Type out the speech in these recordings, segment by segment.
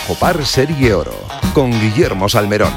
Bajo Par Serie Oro, con Guillermo Salmerón.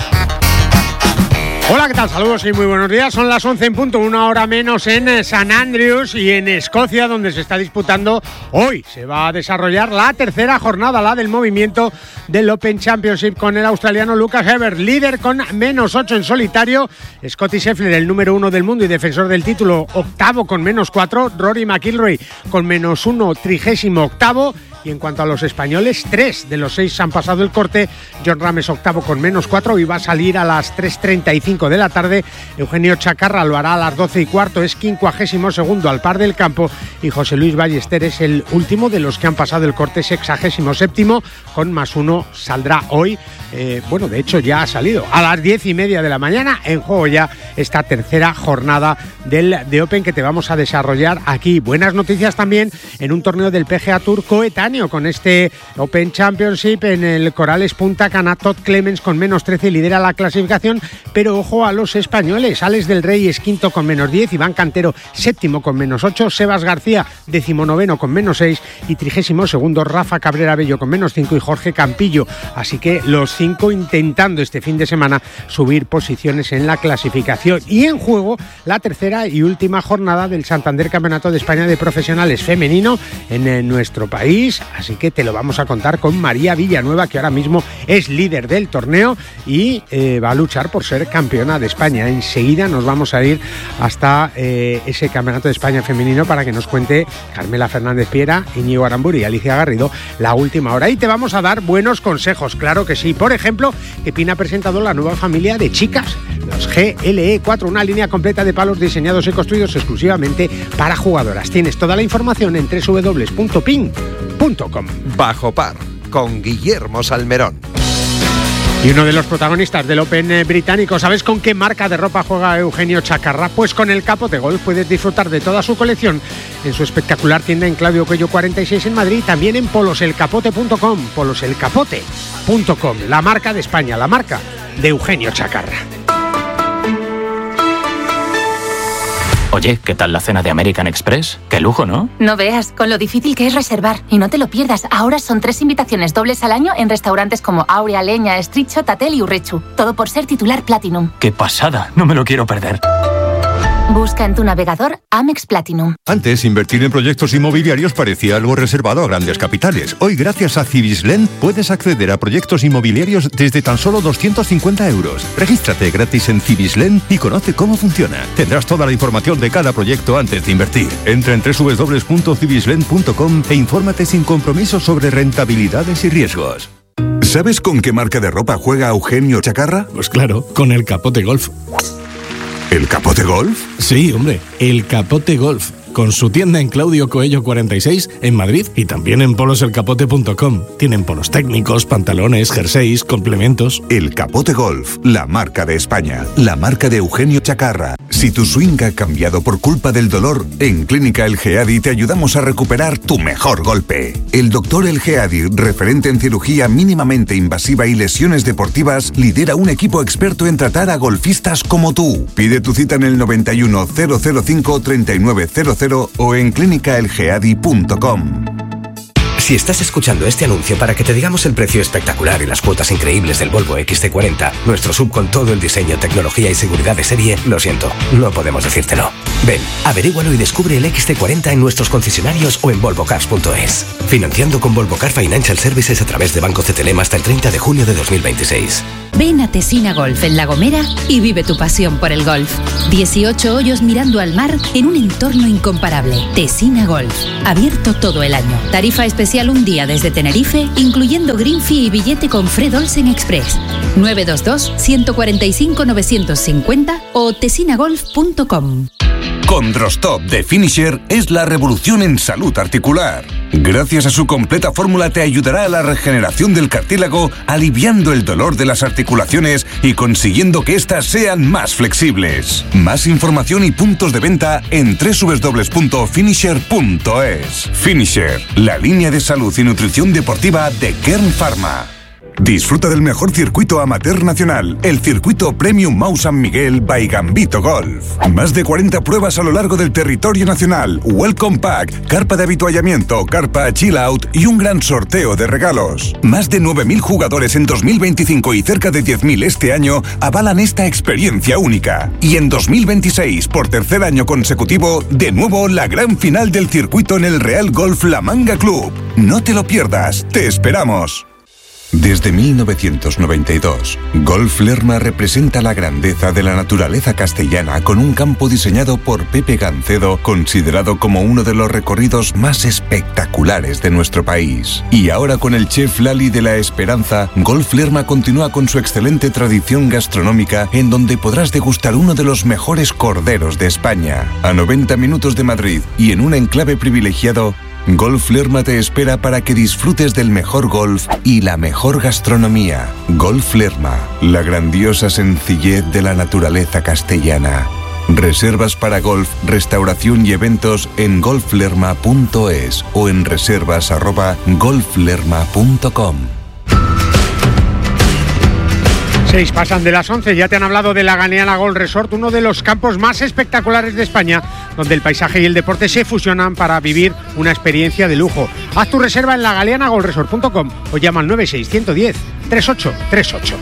Hola, ¿qué tal? Saludos y muy buenos días. Son las 11 en punto, una hora menos en St Andrews y en Escocia, donde se está disputando hoy. Se va a desarrollar la tercera jornada, la del movimiento del Open Championship, con el australiano Lucas Herbert, líder con -8 en solitario. Scottie Scheffler, el número 1 del mundo y defensor del título, octavo con -4. Rory McIlroy con -1, 38º. Y en cuanto a los españoles, 3 de los 6 han pasado el corte. Jon Rames octavo con -4 y va a salir a las 3:35 de la tarde. Eugenio Chacarra lo hará a las 12:15, es 52º al par del campo. Y José Luis Ballester es el último de los que han pasado el corte, 67º, con +1, saldrá hoy. De hecho ya ha salido a las 10:30 de la mañana. En juego ya esta tercera jornada del The Open que te vamos a desarrollar aquí. Buenas noticias también en un torneo del PGA Tour coetáneo con este Open Championship en el Corales Punta Cana. Todd Clemens con -13 lidera la clasificación, pero ojo a los españoles. Alex del Rey es quinto con -10, Iván Cantero séptimo con -8, Sebas García 19º con -6 y 32º Rafa Cabrera Bello con -5 y Jorge Campillo. Así que los 5 intentando este fin de semana subir posiciones en la clasificación. Y en juego la tercera y última jornada del Santander Campeonato de España de Profesionales Femenino en nuestro país. Así que te lo vamos a contar con María Villanueva, que ahora mismo es líder del torneo y va a luchar por ser campeona de España. Enseguida nos vamos a ir hasta ese Campeonato de España femenino para que nos cuente Carmela Fernández Piera, Íñigo Aramburu y Alicia Garrido la última hora. Y te vamos a dar buenos consejos, claro que sí. Por ejemplo, Epina ha presentado la nueva familia de chicas, los GLE4, una línea completa de palos diseñados y construidos exclusivamente para jugadoras. Tienes toda la información en www.pin.com. Bajo Par, con Guillermo Salmerón. Y uno de los protagonistas del Open británico, ¿sabes con qué marca de ropa juega Eugenio Chacarra? Pues con el Capote Golf. Puedes disfrutar de toda su colección en su espectacular tienda en Claudio Coello 46 en Madrid, también en poloselcapote.com, poloselcapote.com, la marca de España, la marca de Eugenio Chacarra. Oye, ¿qué tal la cena de American Express? ¡Qué lujo!, ¿no? No veas, con lo difícil que es reservar. Y no te lo pierdas, ahora son 3 invitaciones dobles al año en restaurantes como Aurea, Leña, Estricho, Tatel y Urrechu. Todo por ser titular Platinum. ¡Qué pasada! No me lo quiero perder. Busca en tu navegador Amex Platinum. Antes, invertir en proyectos inmobiliarios parecía algo reservado a grandes capitales. Hoy, gracias a Cibislen, puedes acceder a proyectos inmobiliarios desde tan solo 250 €. Regístrate gratis en Cibislen y conoce cómo funciona. Tendrás toda la información de cada proyecto antes de invertir. Entra en www.cibislen.com e infórmate sin compromiso sobre rentabilidades y riesgos. ¿Sabes con qué marca de ropa juega Eugenio Chacarra? Pues claro, con el Capote Golf. ¿El Capote Golf? Sí, hombre, el Capote Golf. Con su tienda en Claudio Coello 46 en Madrid y también en poloselcapote.com. Tienen polos técnicos, pantalones, jerseys, complementos. El Capote Golf, la marca de España, la marca de Eugenio Chacarra. Si tu swing ha cambiado por culpa del dolor, en Clínica El Geadi te ayudamos a recuperar tu mejor golpe. El doctor El Geadi, referente en cirugía mínimamente invasiva y lesiones deportivas, lidera un equipo experto en tratar a golfistas como tú. Pide tu cita en el 91 005 3900 o en clínicaelgeadi.com. Si estás escuchando este anuncio para que te digamos el precio espectacular y las cuotas increíbles del Volvo XC40, nuestro SUV con todo el diseño, tecnología y seguridad de serie, lo siento, no podemos decírtelo. Ven, averígualo y descubre el XC40 en nuestros concesionarios o en volvocars.es. Financiando con Volvo Car Financial Services a través de Banco CTLM hasta el 30 de junio de 2026. Ven a Tesina Golf en La Gomera y vive tu pasión por el golf. 18 hoyos mirando al mar en un entorno incomparable. Tesina Golf, abierto todo el año. Tarifa especial un día desde Tenerife, incluyendo Green Fee y billete con Fred Olsen Express. 922-145-950 o tesinagolf.com. Condrostop de Finisher es la revolución en salud articular. Gracias a su completa fórmula te ayudará a la regeneración del cartílago, aliviando el dolor de las articulaciones y consiguiendo que éstas sean más flexibles. Más información y puntos de venta en www.finisher.es. Finisher, la línea de salud y nutrición deportiva de Kern Pharma. Disfruta del mejor circuito amateur nacional, el circuito Premium Mau San Miguel by Gambito Golf. Más de 40 pruebas a lo largo del territorio nacional, Welcome Pack, carpa de habituallamiento, carpa Chill Out y un gran sorteo de regalos. Más de 9.000 jugadores en 2025 y cerca de 10.000 este año avalan esta experiencia única. Y en 2026, por tercer año consecutivo, de nuevo la gran final del circuito en el Real Golf La Manga Club. No te lo pierdas, te esperamos. Desde 1992, Golf Lerma representa la grandeza de la naturaleza castellana con un campo diseñado por Pepe Gancedo, considerado como uno de los recorridos más espectaculares de nuestro país. Y ahora con el chef Lali de la Esperanza, Golf Lerma continúa con su excelente tradición gastronómica en donde podrás degustar uno de los mejores corderos de España. A 90 minutos de Madrid y en un enclave privilegiado, Golf Lerma te espera para que disfrutes del mejor golf y la mejor gastronomía. Golf Lerma, la grandiosa sencillez de la naturaleza castellana. Reservas para golf, restauración y eventos en golflerma.es o en reservas@golflerma.com. 6 pasan de las 11, ya te han hablado de la Galeana Golf Resort, uno de los campos más espectaculares de España, donde el paisaje y el deporte se fusionan para vivir una experiencia de lujo. Haz tu reserva en lagaleanagolfresort.com o llama al 96 3838.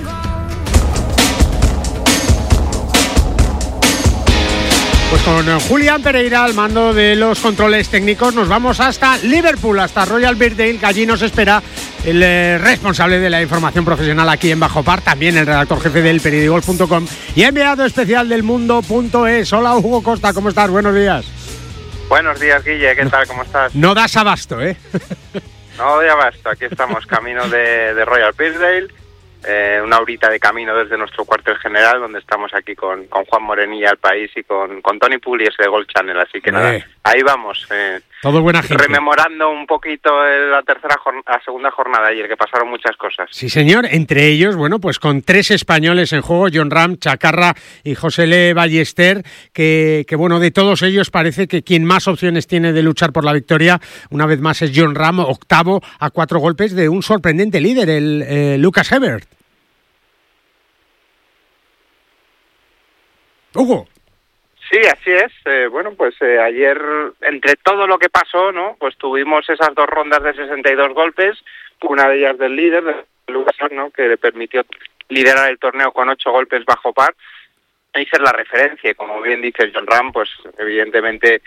Pues con Julián Pereira al mando de los controles técnicos nos vamos hasta Liverpool, hasta Royal Birkdale, que allí nos espera el responsable de la información profesional aquí en Bajo Par, también el redactor jefe del periódico.com y enviado especial del Mundo.es. Hola Hugo Costa, ¿cómo estás? Buenos días. Buenos días, Guille, ¿qué tal? ¿Cómo estás? No das abasto, ¿eh? No doy abasto, aquí estamos, camino de Royal Birkdale. Una horita de camino desde nuestro cuartel general, donde estamos aquí con Juan Morenilla al país y con Tony Pugliese de Golf Channel, así que nada, ahí vamos. Todo buena gente. Rememorando un poquito la segunda jornada ayer, que pasaron muchas cosas. Sí, señor, entre ellos, bueno, pues con 3 españoles en juego, Jon Rahm, Chacarra y José Le Ballester, que bueno, de todos ellos parece que quien más opciones tiene de luchar por la victoria, una vez más es Jon Rahm, octavo a 4 golpes de un sorprendente líder, el Lucas Herbert. Hugo. Sí, así es. Ayer, entre todo lo que pasó, ¿no? Pues tuvimos esas 2 rondas de 62 golpes, una de ellas del líder, de Lucas, ¿no? Que le permitió liderar el torneo con 8 golpes bajo par y ser la referencia. Y como bien dice Jon Rahm, pues evidentemente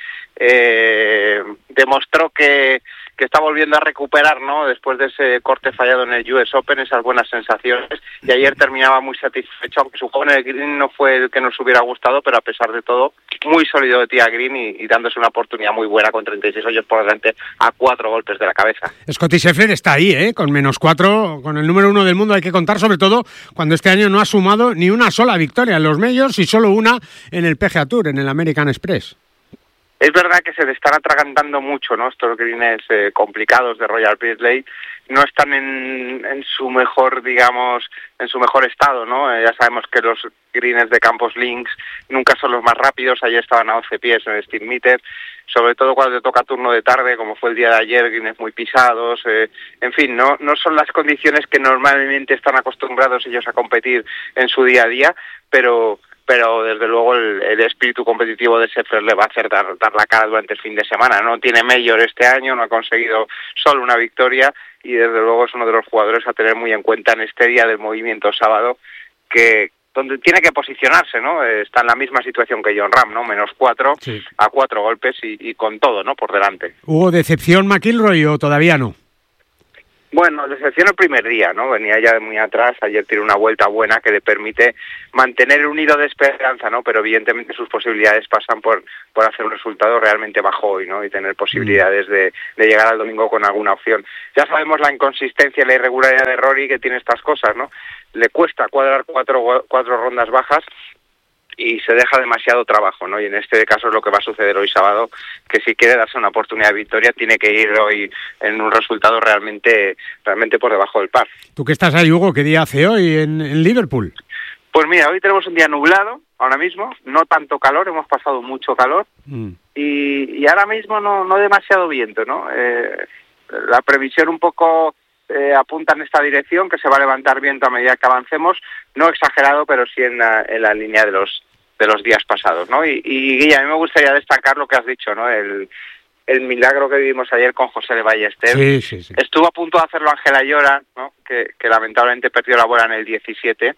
demostró que está volviendo a recuperar, ¿no? Después de ese corte fallado en el US Open, esas buenas sensaciones, y ayer terminaba muy satisfecho, aunque su juego en el green no fue el que nos hubiera gustado, pero a pesar de todo, muy sólido de tía green y dándose una oportunidad muy buena con 36 hoyos por delante a 4 golpes de la cabeza. Scottie Scheffler está ahí, con -4, con el número 1 del mundo, hay que contar, sobre todo cuando este año no ha sumado ni una sola victoria en los majors y solo una en el PGA Tour, en el American Express. Es verdad que se le están atragantando mucho, ¿no? Estos greens complicados de Royal Birkdale no están en su mejor, digamos, en su mejor estado, ¿no? Ya sabemos que los greens de Campos Links nunca son los más rápidos. Ayer estaban a 11 pies en el Steve Meter, sobre todo cuando te toca turno de tarde, como fue el día de ayer, greens muy pisados. En fin, no son las condiciones que normalmente están acostumbrados ellos a competir en su día a día, pero desde luego el espíritu competitivo de Scheffler le va a hacer dar la cara durante el fin de semana. No tiene mayor este año, no ha conseguido solo una victoria y desde luego es uno de los jugadores a tener muy en cuenta en este día del movimiento sábado, donde tiene que posicionarse, ¿no? Está en la misma situación que Jon Rahm, ¿no? -4 sí, a 4 golpes y con todo, ¿no? Por delante. ¿Hubo decepción McIlroy o todavía no? Bueno, decepción el primer día, ¿no? Venía ya de muy atrás, ayer tiene una vuelta buena que le permite mantener un hilo de esperanza, ¿no? Pero evidentemente sus posibilidades pasan por hacer un resultado realmente bajo hoy, ¿no? Y tener posibilidades de llegar al domingo con alguna opción. Ya sabemos la inconsistencia y la irregularidad de Rory, que tiene estas cosas, ¿no? Le cuesta cuadrar cuatro rondas bajas y se deja demasiado trabajo, ¿no? Y en este caso es lo que va a suceder hoy sábado, que si quiere darse una oportunidad de victoria tiene que ir hoy en un resultado realmente por debajo del par. ¿Tú qué estás ahí, Hugo? ¿Qué día hace hoy en Liverpool? Pues mira, hoy tenemos un día nublado, ahora mismo, no tanto calor, hemos pasado mucho calor, y ahora mismo no demasiado viento, ¿no? La previsión un poco apuntan en esta dirección, que se va a levantar viento a medida que avancemos, no exagerado, pero sí en la línea de los días pasados, ¿no? Y Guilla, a mí me gustaría destacar lo que has dicho, ¿no? El milagro que vivimos ayer con José de Ballester. Sí. Estuvo a punto de hacerlo Ángel Ayora, ¿no? Que lamentablemente perdió la bola en el 17,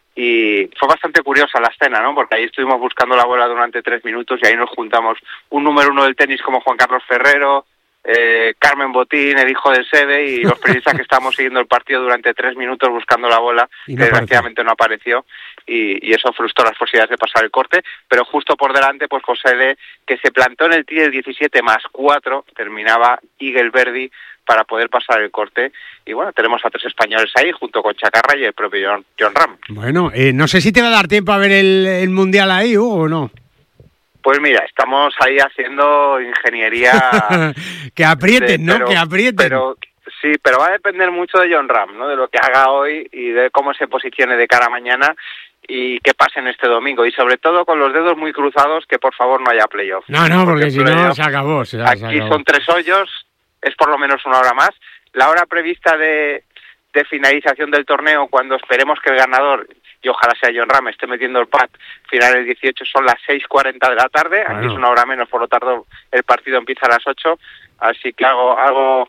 y fue bastante curiosa la escena, ¿no? Porque ahí estuvimos buscando la bola durante 3 minutos y ahí nos juntamos un número 1 del tenis como Juan Carlos Ferrero, Carmen Botín, el hijo del Sede, y los periodistas que estábamos siguiendo el partido durante 3 minutos buscando la bola, que desgraciadamente no apareció, y eso frustró las posibilidades de pasar el corte, pero justo por delante, pues José de, que se plantó en el tee del 17 más 4, terminaba Eagle Birdie para poder pasar el corte, y bueno, tenemos a 3 españoles ahí, junto con Chacarra y el propio Jon Rahm. Bueno, no sé si te va a dar tiempo a ver el Mundial ahí, Hugo, o no. Pues mira, estamos ahí haciendo ingeniería... que aprieten, ¿no? Que aprieten. Pero va a depender mucho de Jon Rahm, ¿no? De lo que haga hoy y de cómo se posicione de cara a mañana y qué pase en este domingo. Y sobre todo con los dedos muy cruzados, que por favor no haya playoff. No, porque si no se acabó. Aquí son 3 hoyos, es por lo menos 1 hora más. La hora prevista de finalización del torneo, cuando esperemos que el ganador, y ojalá sea Jon Rahm, esté metiendo el pad final el 18, son las 6:40 de la tarde. Aquí es 1 hora menos, por lo tanto el partido empieza a las 8, así que hago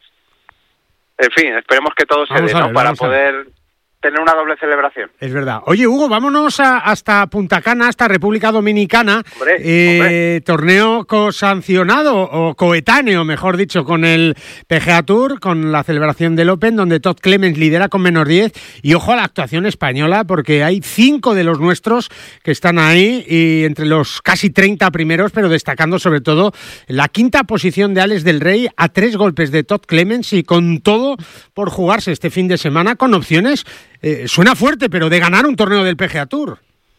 en fin, esperemos que todo se dé, ¿no? Para poder tener una doble celebración. Es verdad. Oye, Hugo, vámonos hasta Punta Cana, hasta República Dominicana. Hombre. Torneo cosancionado, o coetáneo, mejor dicho, con el PGA Tour, con la celebración del Open, donde Todd Clemens lidera con -10. Y ojo a la actuación española, porque hay 5 de los nuestros que están ahí, y entre los casi 30 primeros, pero destacando sobre todo la 5ª posición de Alex del Rey, a 3 golpes de Todd Clemens, y con todo por jugarse este fin de semana, con opciones... suena fuerte, pero de ganar un torneo del PGA Tour.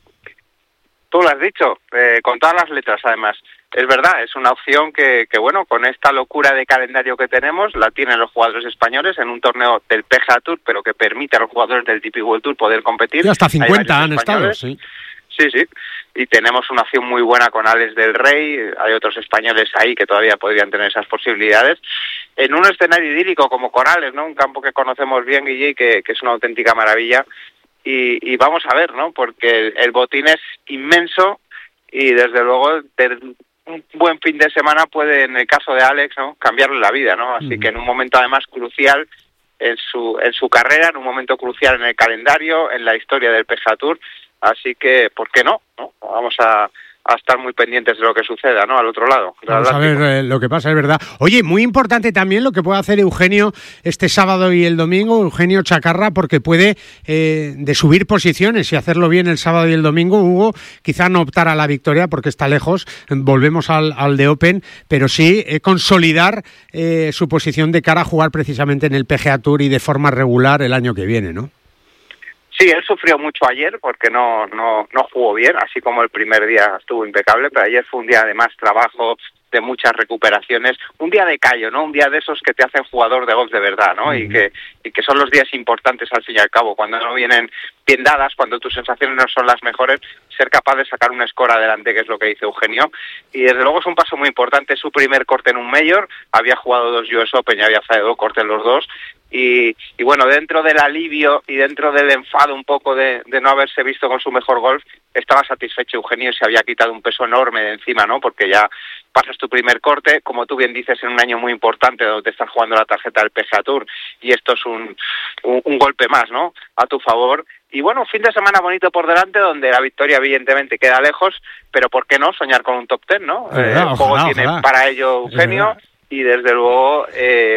Tú lo has dicho, con todas las letras además. Es verdad, es una opción que bueno, con esta locura de calendario que tenemos, la tienen los jugadores españoles en un torneo del PGA Tour, pero que permite a los jugadores del DP World Tour poder competir. Y hasta 50 han estado, sí. Sí, y tenemos una opción muy buena con Alex del Rey, hay otros españoles ahí que todavía podrían tener esas posibilidades, en un escenario idílico como Corales, ¿no? Un campo que conocemos bien, Guille, que es una auténtica maravilla, y vamos a ver, ¿no? Porque el botín es inmenso, y desde luego un buen fin de semana puede, en el caso de Alex, ¿no?, cambiarle la vida, ¿no? Así que en un momento además crucial en su carrera, en un momento crucial en el calendario, en la historia del PGA Tour. Así que, ¿por qué no? Vamos a estar muy pendientes de lo que suceda, ¿no?, al otro lado. Vamos a ver lo que pasa, es verdad. Oye, muy importante también lo que puede hacer Eugenio este sábado y el domingo, Eugenio Chacarra, porque puede de subir posiciones y hacerlo bien el sábado y el domingo. Hugo, quizá no optar a la victoria porque está lejos, volvemos al de Open, pero sí consolidar su posición de cara a jugar precisamente en el PGA Tour y de forma regular el año que viene, ¿no? Sí, él sufrió mucho ayer porque no jugó bien, así como el primer día estuvo impecable, pero ayer fue un día de más trabajo, de muchas recuperaciones, un día de callo, ¿no? Un día de esos que te hacen jugador de golf de verdad, ¿no? Y que son los días importantes al fin y al cabo, cuando no vienen bien dadas, cuando tus sensaciones no son las mejores, ser capaz de sacar un score adelante, que es lo que dice Eugenio, y desde luego es un paso muy importante, su primer corte en un Major, había jugado 2 US Open y había fallado corte en los 2, y bueno, dentro del alivio y dentro del enfado un poco de no haberse visto con su mejor golf, estaba satisfecho Eugenio y se había quitado un peso enorme de encima, ¿no? Porque ya pasas tu primer corte, como tú bien dices, en un año muy importante donde te estás jugando la tarjeta del PGA Tour, y esto es un golpe más, ¿no?, a tu favor. Y bueno, un fin de semana bonito por delante, donde la victoria evidentemente queda lejos, pero ¿por qué no soñar con un top 10, no? El juego tiene para ello Eugenio, y desde luego...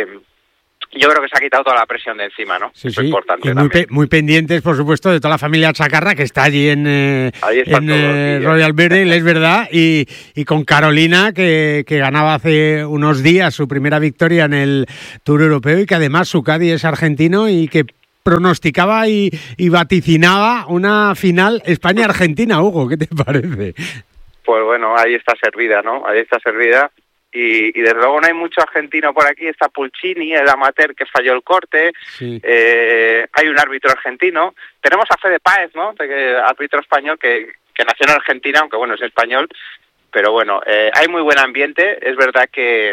yo creo que se ha quitado toda la presión de encima, ¿no? Sí, eso es importante muy pendientes, por supuesto, de toda la familia Chacarra, que está allí en Royal Beardale, es verdad, y con Carolina, que ganaba hace unos días su primera victoria en el Tour Europeo, y que además su caddy es argentino, y que pronosticaba y vaticinaba una final España-Argentina. Hugo, ¿qué te parece? Pues bueno, ahí está servida, ¿no? Ahí está servida. Y desde luego no hay mucho argentino por aquí. Está Pulcini, el amateur que falló el corte. Sí. Hay un árbitro argentino. Tenemos a Fede Páez, ¿no? Árbitro español que nació en Argentina, aunque bueno, es español. Pero bueno, hay muy buen ambiente. Es verdad que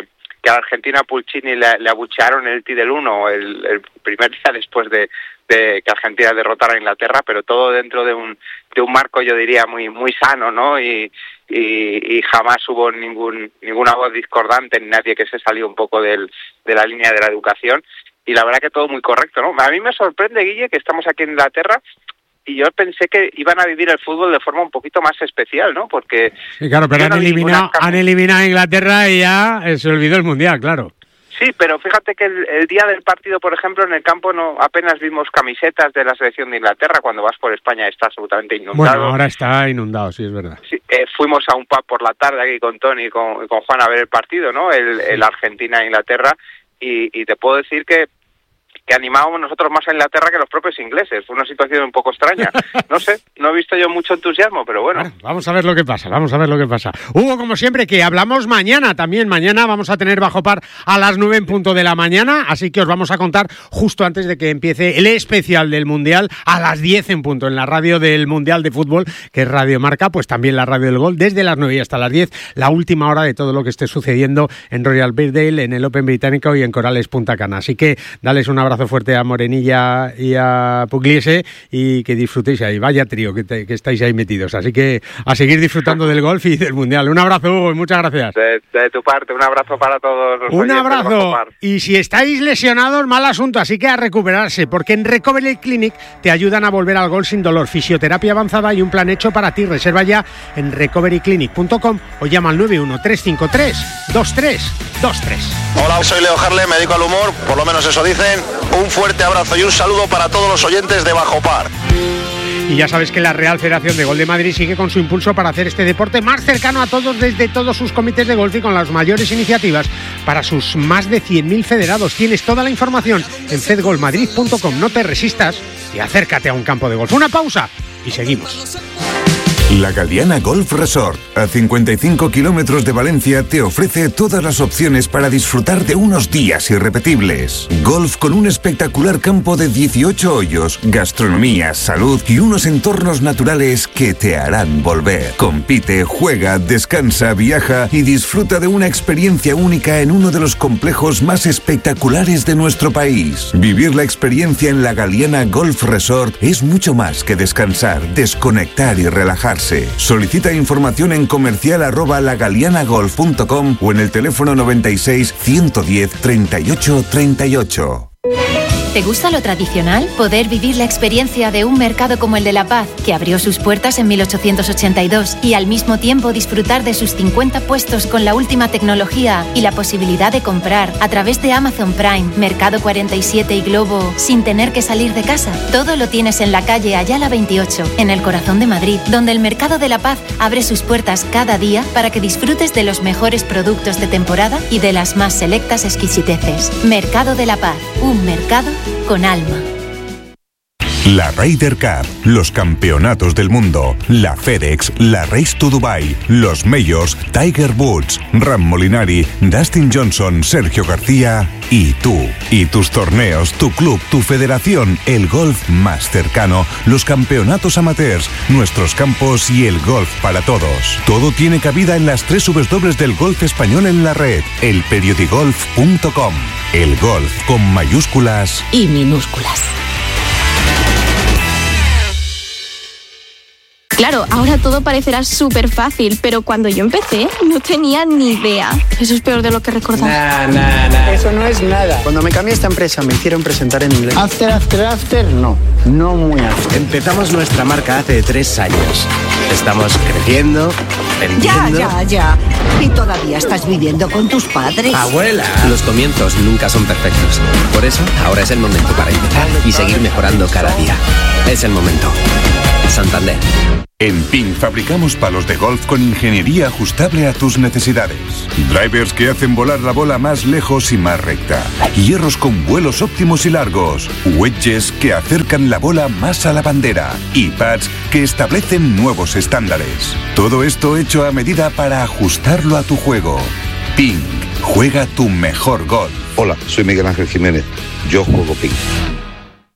a Argentina Pulcini le abuchearon el tee del 1 el primer día después de que Argentina derrotara a Inglaterra, pero todo dentro de un marco, yo diría, muy sano, ¿no? Y jamás hubo ninguna voz discordante, ni nadie que se salió un poco de la línea de la educación, y la verdad que todo muy correcto, ¿no? A mí me sorprende, Guille, que estamos aquí en Inglaterra, y yo pensé que iban a vivir el fútbol de forma un poquito más especial, ¿no? Porque... Sí, claro, pero han eliminado a Inglaterra y ya se olvidó el Mundial, claro. Sí, pero fíjate que el día del partido, por ejemplo, en el campo apenas vimos camisetas de la selección de Inglaterra. Cuando vas por España está absolutamente inundado. Bueno, ahora está inundado, sí, es verdad. Sí, fuimos a un pub por la tarde aquí con Tony y con Juan a ver el partido, ¿no? El Argentina-Inglaterra, y te puedo decir que animábamos nosotros más a Inglaterra que los propios ingleses. Fue una situación un poco extraña. No sé, no he visto yo mucho entusiasmo, pero bueno. Vamos a ver lo que pasa, Hugo, como siempre, que hablamos mañana también. Mañana vamos a tener Bajo Par a las 9 en punto de la mañana, así que os vamos a contar justo antes de que empiece el especial del Mundial a las 10 en punto, en la radio del Mundial de Fútbol, que es Radio Marca, pues también la radio del Gol, desde las 9 hasta las 10, la última hora de todo lo que esté sucediendo en Royal Birkdale, en el Open Británico y en Corales Punta Cana. Así que dales un abrazo fuerte a Morenilla y a Pugliese y que disfrutéis ahí. Vaya trío que estáis ahí metidos. Así que a seguir disfrutando del golf y del Mundial. Un abrazo, Hugo, y muchas gracias. De tu parte, un abrazo para todos. Un abrazo. Y si estáis lesionados, mal asunto, así que a recuperarse, porque en Recovery Clinic te ayudan a volver al golf sin dolor. Fisioterapia avanzada y un plan hecho para ti. Reserva ya en recoveryclinic.com o llama al 913532323. Hola, soy Leo Harlem, me dedico al humor, por lo menos eso dicen. Un fuerte abrazo y un saludo para todos los oyentes de Bajo Par. Y ya sabes que la Real Federación de Golf de Madrid sigue con su impulso para hacer este deporte más cercano a todos desde todos sus comités de golf y con las mayores iniciativas para sus más de 100.000 federados. Tienes toda la información en fedgolfmadrid.com. No te resistas y acércate a un campo de golf. Una pausa y seguimos. La Galiana Golf Resort, a 55 kilómetros de Valencia, te ofrece todas las opciones para disfrutar de unos días irrepetibles. Golf con un espectacular campo de 18 hoyos, gastronomía, salud y unos entornos naturales que te harán volver. Compite, juega, descansa, viaja y disfruta de una experiencia única en uno de los complejos más espectaculares de nuestro país. Vivir la experiencia en la Galiana Golf Resort es mucho más que descansar, desconectar y relajarse. Solicita información en comercial@lagalianagolf.com o en el teléfono 96 110 38 38. ¿Te gusta lo tradicional? Poder vivir la experiencia de un mercado como el de La Paz, que abrió sus puertas en 1882, y al mismo tiempo disfrutar de sus 50 puestos con la última tecnología y la posibilidad de comprar a través de Amazon Prime, Mercado 47 y Globo sin tener que salir de casa. Todo lo tienes en la calle Ayala 28, en el corazón de Madrid, donde el Mercado de La Paz abre sus puertas cada día para que disfrutes de los mejores productos de temporada y de las más selectas exquisiteces. Mercado de La Paz, un mercado con alma. La Ryder Cup, los campeonatos del mundo, la FedEx, la Race to Dubai, los Majors, Tiger Woods, Ram Molinari, Dustin Johnson, Sergio García y tú. Y tus torneos, tu club, tu federación, el golf más cercano, los campeonatos amateurs, nuestros campos y el golf para todos. Todo tiene cabida en las 3 W del golf español en la red, elperiodigolf.com. El golf con mayúsculas y minúsculas. Claro, ahora todo parecerá súper fácil, pero cuando yo empecé no tenía ni idea. Eso es peor de lo que recordaba. Eso no es nada. Cuando me cambié a esta empresa me hicieron presentar en inglés. After, no muy after. Empezamos nuestra marca hace 3 años. Estamos creciendo, vendiendo... Ya. ¿Y todavía estás viviendo con tus padres? ¡Abuela! Los comienzos nunca son perfectos. Por eso, ahora es el momento para empezar y seguir mejorando cada día. Es el momento. Santander. En PIN fabricamos palos de golf con ingeniería ajustable a tus necesidades. Drivers que hacen volar la bola más lejos y más recta. Hierros con vuelos óptimos y largos. Wedges que acercan la bola más a la bandera. Y pads que establecen nuevos estándares. Todo esto hecho a medida para ajustarlo a tu juego. PIN. Juega tu mejor golf. Hola, soy Miguel Ángel Jiménez. Yo juego PIN.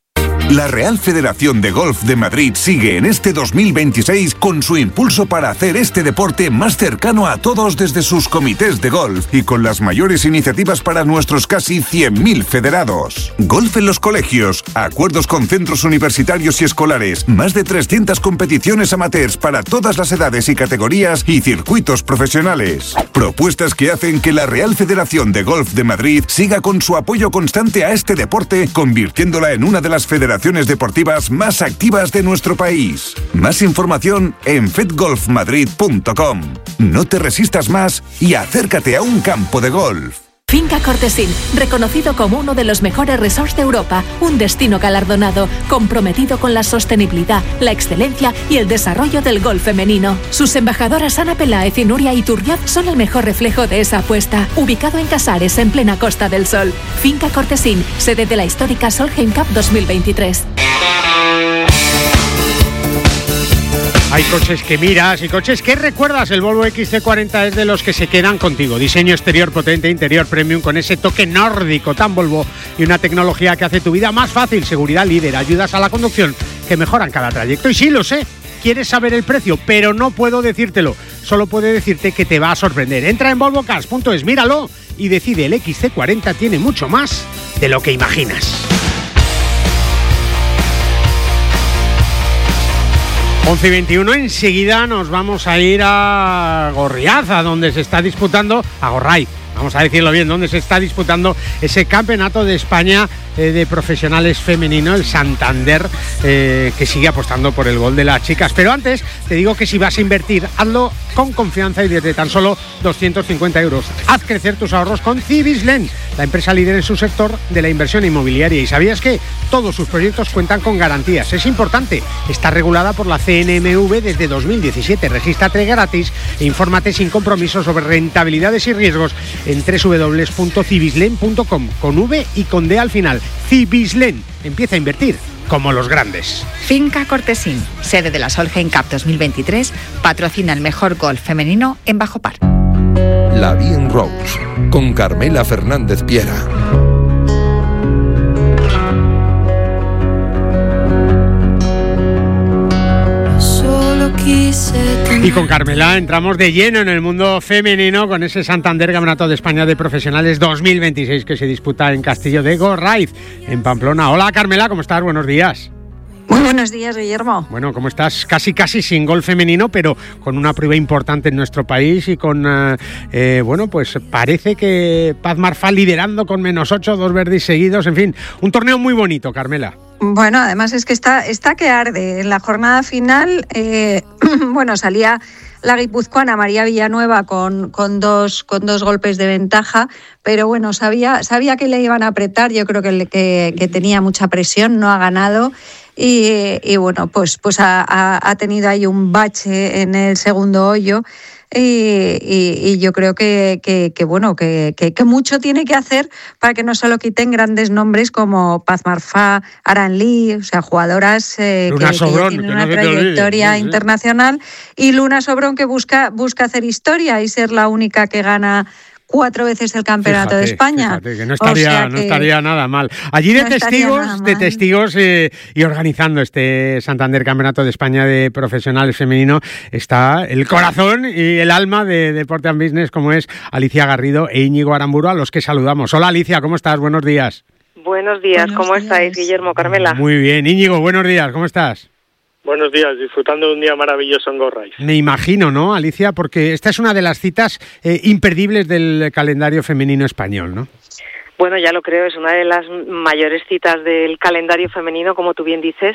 La Real Federación de Golf de Madrid sigue en este 2026 con su impulso para hacer este deporte más cercano a todos desde sus comités de golf y con las mayores iniciativas para nuestros casi 100.000 federados. Golf en los colegios, acuerdos con centros universitarios y escolares, más de 300 competiciones amateurs para todas las edades y categorías y circuitos profesionales. Propuestas que hacen que la Real Federación de Golf de Madrid siga con su apoyo constante a este deporte, convirtiéndola en una de las federaciones deportivas más activas de nuestro país. Más información en fedgolfmadrid.com. No te resistas más y acércate a un campo de golf. Finca Cortesín, reconocido como uno de los mejores resorts de Europa, un destino galardonado, comprometido con la sostenibilidad, la excelencia y el desarrollo del golf femenino. Sus embajadoras Ana Peláez y Nuria Iturriaz son el mejor reflejo de esa apuesta. Ubicado en Casares, en plena Costa del Sol. Finca Cortesín, sede de la histórica Solheim Cup 2023. Hay coches que miras y coches que recuerdas. El Volvo XC40 es de los que se quedan contigo. Diseño exterior potente, interior premium con ese toque nórdico tan Volvo y una tecnología que hace tu vida más fácil. Seguridad líder, ayudas a la conducción que mejoran cada trayecto. Y sí, lo sé, quieres saber el precio, pero no puedo decírtelo. Solo puedo decirte que te va a sorprender. Entra en volvocars.es, míralo y decide. El XC40 tiene mucho más de lo que imaginas. 11:21, enseguida nos vamos a ir a Gorriaza, donde se está disputando, a Gorraiz, vamos a decirlo bien, donde se está disputando ese campeonato de España de profesionales femenino, el Santander, que sigue apostando por el gol de las chicas. Pero antes, te digo que si vas a invertir, hazlo con confianza y desde tan solo 250 euros. Haz crecer tus ahorros con Cibislen, la empresa líder en su sector de la inversión inmobiliaria. ¿Y sabías que todos sus proyectos cuentan con garantías? Es importante, está regulada por la CNMV desde 2017. Regístrate gratis e infórmate sin compromiso sobre rentabilidades y riesgos en www.cibislen.com, con V y con D al final. Cibislen, empieza a invertir como los grandes. Finca Cortesín, sede de la Solheim Cup 2023, patrocina el mejor golf femenino en Bajo Par. La Bien Rose, con Carmela Fernández Piera. Y con Carmela entramos de lleno en el mundo femenino con ese Santander Campeonato de España de Profesionales 2026 que se disputa en Castillo de Gorraiz, en Pamplona. Hola Carmela, ¿cómo estás? Buenos días. Muy buenos días, Guillermo. Bueno, ¿cómo estás? Casi sin gol femenino, pero con una prueba importante en nuestro país y con, bueno, pues parece que Paz Marfal liderando con -8, 2 verdis seguidos, en fin, un torneo muy bonito, Carmela. Bueno, además es que está que arde. En la jornada final, bueno, salía la guipuzcoana María Villanueva con dos golpes de ventaja, pero bueno, sabía que le iban a apretar. Yo creo que tenía mucha presión, no ha ganado. Y bueno, pues ha tenido ahí un bache en el segundo hoyo. Y yo creo que mucho tiene que hacer para que no se lo quiten grandes nombres como Paz Marfá, Aran Lee, o sea, jugadoras que tienen una trayectoria internacional, y Luna Sobrón, que busca hacer historia y ser la única que gana 4 veces el campeonato de España. Fíjate, que no estaría nada mal. Allí de testigos y organizando este Santander Campeonato de España de Profesionales Femenino está el corazón y el alma de Deporte and Business, como es Alicia Garrido e Íñigo Aramburu, a los que saludamos. Hola Alicia, ¿cómo estás? Buenos días. Buenos días, ¿cómo estáis, Guillermo, Carmela? Muy bien. Íñigo, buenos días, ¿cómo estás? Buenos días, disfrutando de un día maravilloso en Gorraiz. Me imagino, ¿no, Alicia? Porque esta es una de las citas imperdibles del calendario femenino español, ¿no? Bueno, ya lo creo, es una de las mayores citas del calendario femenino, como tú bien dices.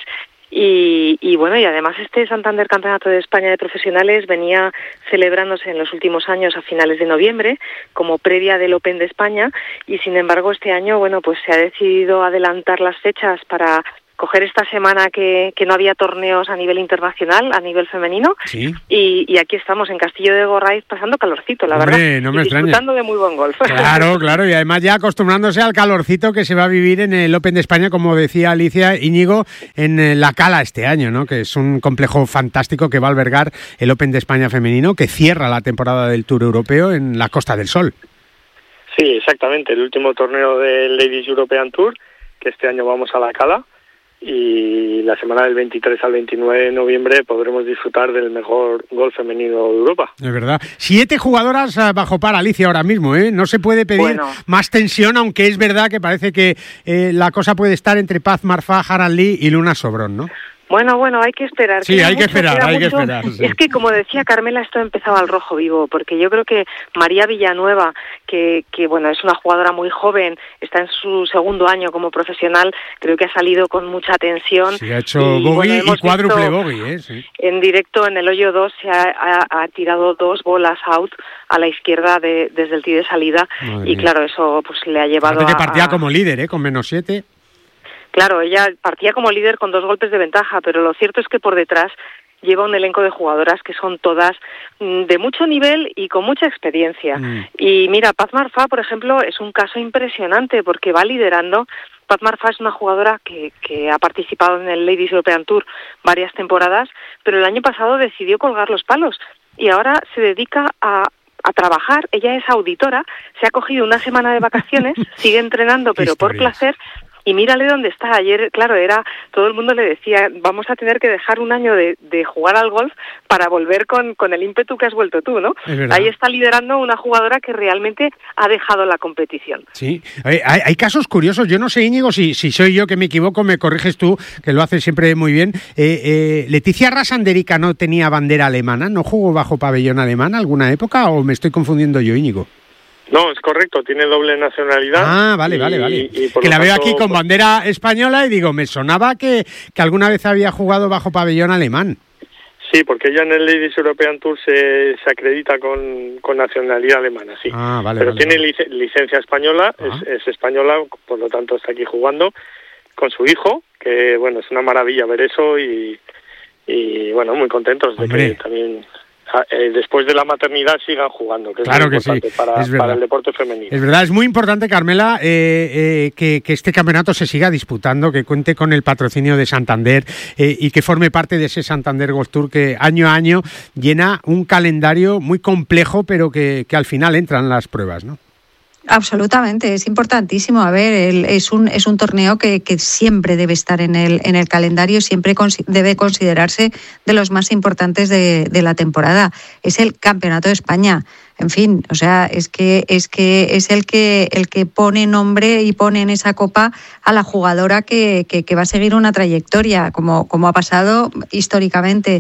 Y bueno, y además este Santander Campeonato de España de Profesionales venía celebrándose en los últimos años a finales de noviembre como previa del Open de España, y sin embargo este año, bueno, pues se ha decidido adelantar las fechas para coger esta semana que no había torneos a nivel internacional, a nivel femenino, ¿sí? Y aquí estamos en Castillo de Gorraiz pasando calorcito, la verdad, no me disfrutando extraña. De muy buen golf. Claro, y además ya acostumbrándose al calorcito que se va a vivir en el Open de España, como decía Alicia, Íñigo, en La Cala este año, ¿no? Que es un complejo fantástico que va a albergar el Open de España femenino, que cierra la temporada del Tour Europeo en la Costa del Sol. Sí, exactamente, el último torneo del Ladies European Tour, que este año vamos a La Cala. y la semana del 23 al 29 de noviembre podremos disfrutar del mejor golf femenino de Europa. Es verdad. 7 jugadoras bajo par, Alicia, ahora mismo, ¿eh? No se puede pedir más tensión, aunque es verdad que parece que la cosa puede estar entre Paz Marfá, Haran Li y Luna Sobrón, ¿no? Bueno, hay que esperar. Sí, hay que esperar. Sí. Es que, como decía Carmela, esto empezaba al rojo vivo, porque yo creo que María Villanueva, que bueno, es una jugadora muy joven, está en su segundo año como profesional, creo que ha salido con mucha tensión. Sí, ha hecho bogey y cuádruple bogey, sí. En directo, en el hoyo 2, se ha tirado 2 bolas out a la izquierda desde el tee de salida. Madre y claro, eso pues le ha llevado a... partía como líder, con -7. Claro, ella partía como líder con 2 golpes de ventaja, pero lo cierto es que por detrás lleva un elenco de jugadoras que son todas de mucho nivel y con mucha experiencia. Y mira, Paz Marfá, por ejemplo, es un caso impresionante porque va liderando. Paz Marfá es una jugadora que ha participado en el Ladies European Tour varias temporadas, pero el año pasado decidió colgar los palos y ahora se dedica a trabajar. Ella es auditora, se ha cogido una semana de vacaciones, sigue entrenando, pero por placer. Y mírale dónde está. Ayer, claro, todo el mundo le decía, vamos a tener que dejar un año de jugar al golf para volver con el ímpetu que has vuelto tú, ¿no? Ahí está liderando una jugadora que realmente ha dejado la competición. Sí, hay casos curiosos. Yo no sé, Íñigo, si soy yo que me equivoco, me corriges tú, que lo haces siempre muy bien. ¿Leticia Rasanderica no tenía bandera alemana? ¿No jugó bajo pabellón alemán alguna época o me estoy confundiendo yo, Íñigo? No, es correcto, tiene doble nacionalidad. Ah, vale. Y que la veo aquí con bandera española y digo, me sonaba que alguna vez había jugado bajo pabellón alemán. Sí, porque ella en el Ladies European Tour se acredita con nacionalidad alemana, sí. Ah, vale. Pero tiene licencia española, es española, por lo tanto está aquí jugando con su hijo, que bueno, es una maravilla ver eso y bueno, muy contentos de que también... después de la maternidad sigan jugando, que claro es muy importante para el deporte femenino. Es verdad, es muy importante, Carmela, que este campeonato se siga disputando, que cuente con el patrocinio de Santander y que forme parte de ese Santander Golf Tour que año a año llena un calendario muy complejo, pero que al final entran las pruebas, ¿no? Absolutamente, es importantísimo. A ver, es un torneo que siempre debe estar en el calendario, siempre debe considerarse de los más importantes de la temporada. Es el Campeonato de España. En fin, o sea, es que es el que pone nombre y pone en esa copa a la jugadora que va a seguir una trayectoria, como ha pasado históricamente.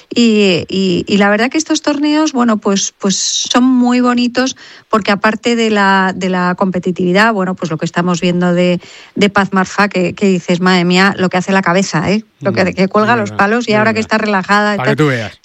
Y la verdad que estos torneos, bueno, pues son muy bonitos porque aparte de la competitividad, bueno, pues lo que estamos viendo de Paz Marfá, que dices, madre mía, lo que hace la cabeza, lo que cuelga los palos y ahora que está relajada. Para que tú veas.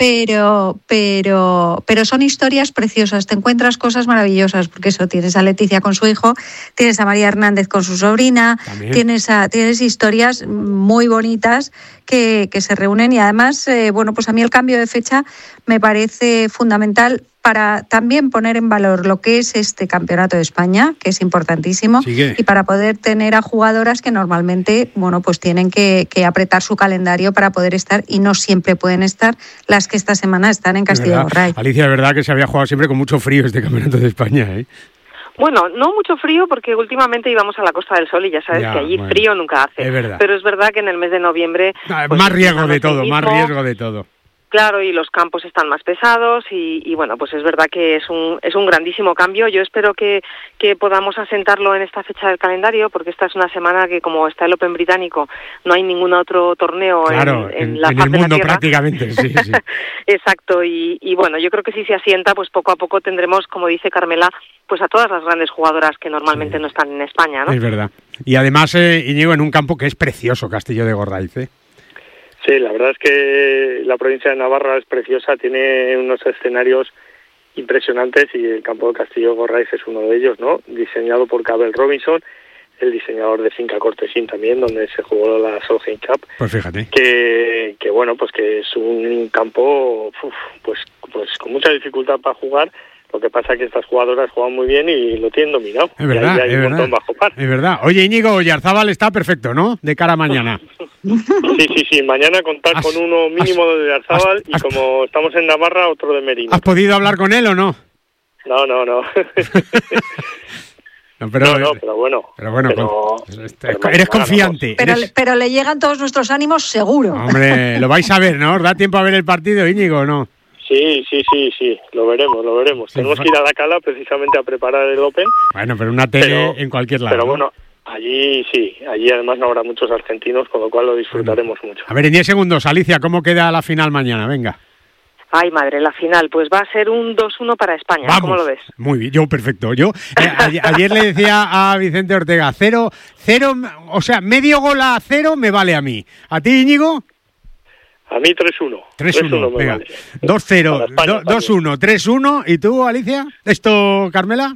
Pero son historias preciosas. Te encuentras cosas maravillosas, porque eso, tienes a Leticia con su hijo, tienes a María Hernández con su sobrina, tienes historias muy bonitas que se reúnen y además, bueno, pues a mí el cambio de fecha me parece fundamental para también poner en valor lo que es este Campeonato de España, que es importantísimo, y para poder tener a jugadoras que normalmente, bueno, pues tienen que apretar su calendario para poder estar y no siempre pueden estar las que esta semana están en Castillo de Gorray. Alicia, es verdad que se había jugado siempre con mucho frío este Campeonato de España, ¿eh? Bueno, no mucho frío porque últimamente íbamos a la Costa del Sol y ya sabes que allí frío nunca hace. Es verdad. Pero es verdad que en el mes de noviembre... Pues, más riesgo de todo. Claro, y los campos están más pesados y bueno, pues es verdad que es un grandísimo cambio. Yo espero que podamos asentarlo en esta fecha del calendario, porque esta es una semana que, como está el Open británico, no hay ningún otro torneo en la faz el de la mundo Tierra. Prácticamente, sí. Exacto, y bueno, yo creo que si se asienta, pues poco a poco tendremos, como dice Carmela, pues a todas las grandes jugadoras que normalmente no están en España, ¿no? Es verdad. Y además, Íñigo, en un campo que es precioso, Castillo de Gorraiz, ¿eh? Sí, la verdad es que la provincia de Navarra es preciosa, tiene unos escenarios impresionantes y el campo de Castillo de Gorraiz es uno de ellos, ¿no? Diseñado por Cabell Robinson, el diseñador de Finca Cortesín también, donde se jugó la Solheim Cup. Pues fíjate. Que bueno, pues que es un campo pues con mucha dificultad para jugar. Lo que pasa es que estas jugadoras juegan muy bien y lo tienen dominado. Es verdad, y hay un montón bajo par. Es verdad. Oye, Íñigo, Oyarzábal está perfecto, ¿no? De cara a mañana. Sí. Mañana contar con uno mínimo de Oyarzábal y como estamos en Navarra, otro de Merino. ¿Has podido hablar con él o no? No. pero bueno. Eres confiante. Pero le llegan todos nuestros ánimos seguro. Hombre, lo vais a ver, ¿no? ¿Os da tiempo a ver el partido, Íñigo, o no? Sí, lo veremos. Tenemos que ir a la Cala precisamente a preparar el Open. Bueno, pero una tele en cualquier lado. Pero bueno, allí además no habrá muchos argentinos, con lo cual lo disfrutaremos mucho. A ver, en 10 segundos, Alicia, ¿cómo queda la final mañana? Venga. Ay, madre, la final, pues va a ser un 2-1 para España. Vamos. ¿Cómo lo ves? Muy bien, perfecto. Ayer le decía a Vicente Ortega, 0, o sea, medio gol a 0 me vale a mí. ¿A ti, Íñigo? A mí 3-1. 3-1, venga. Vale. 2-0, 2-1, 3-1. ¿Y tú, Alicia? ¿Esto, Carmela?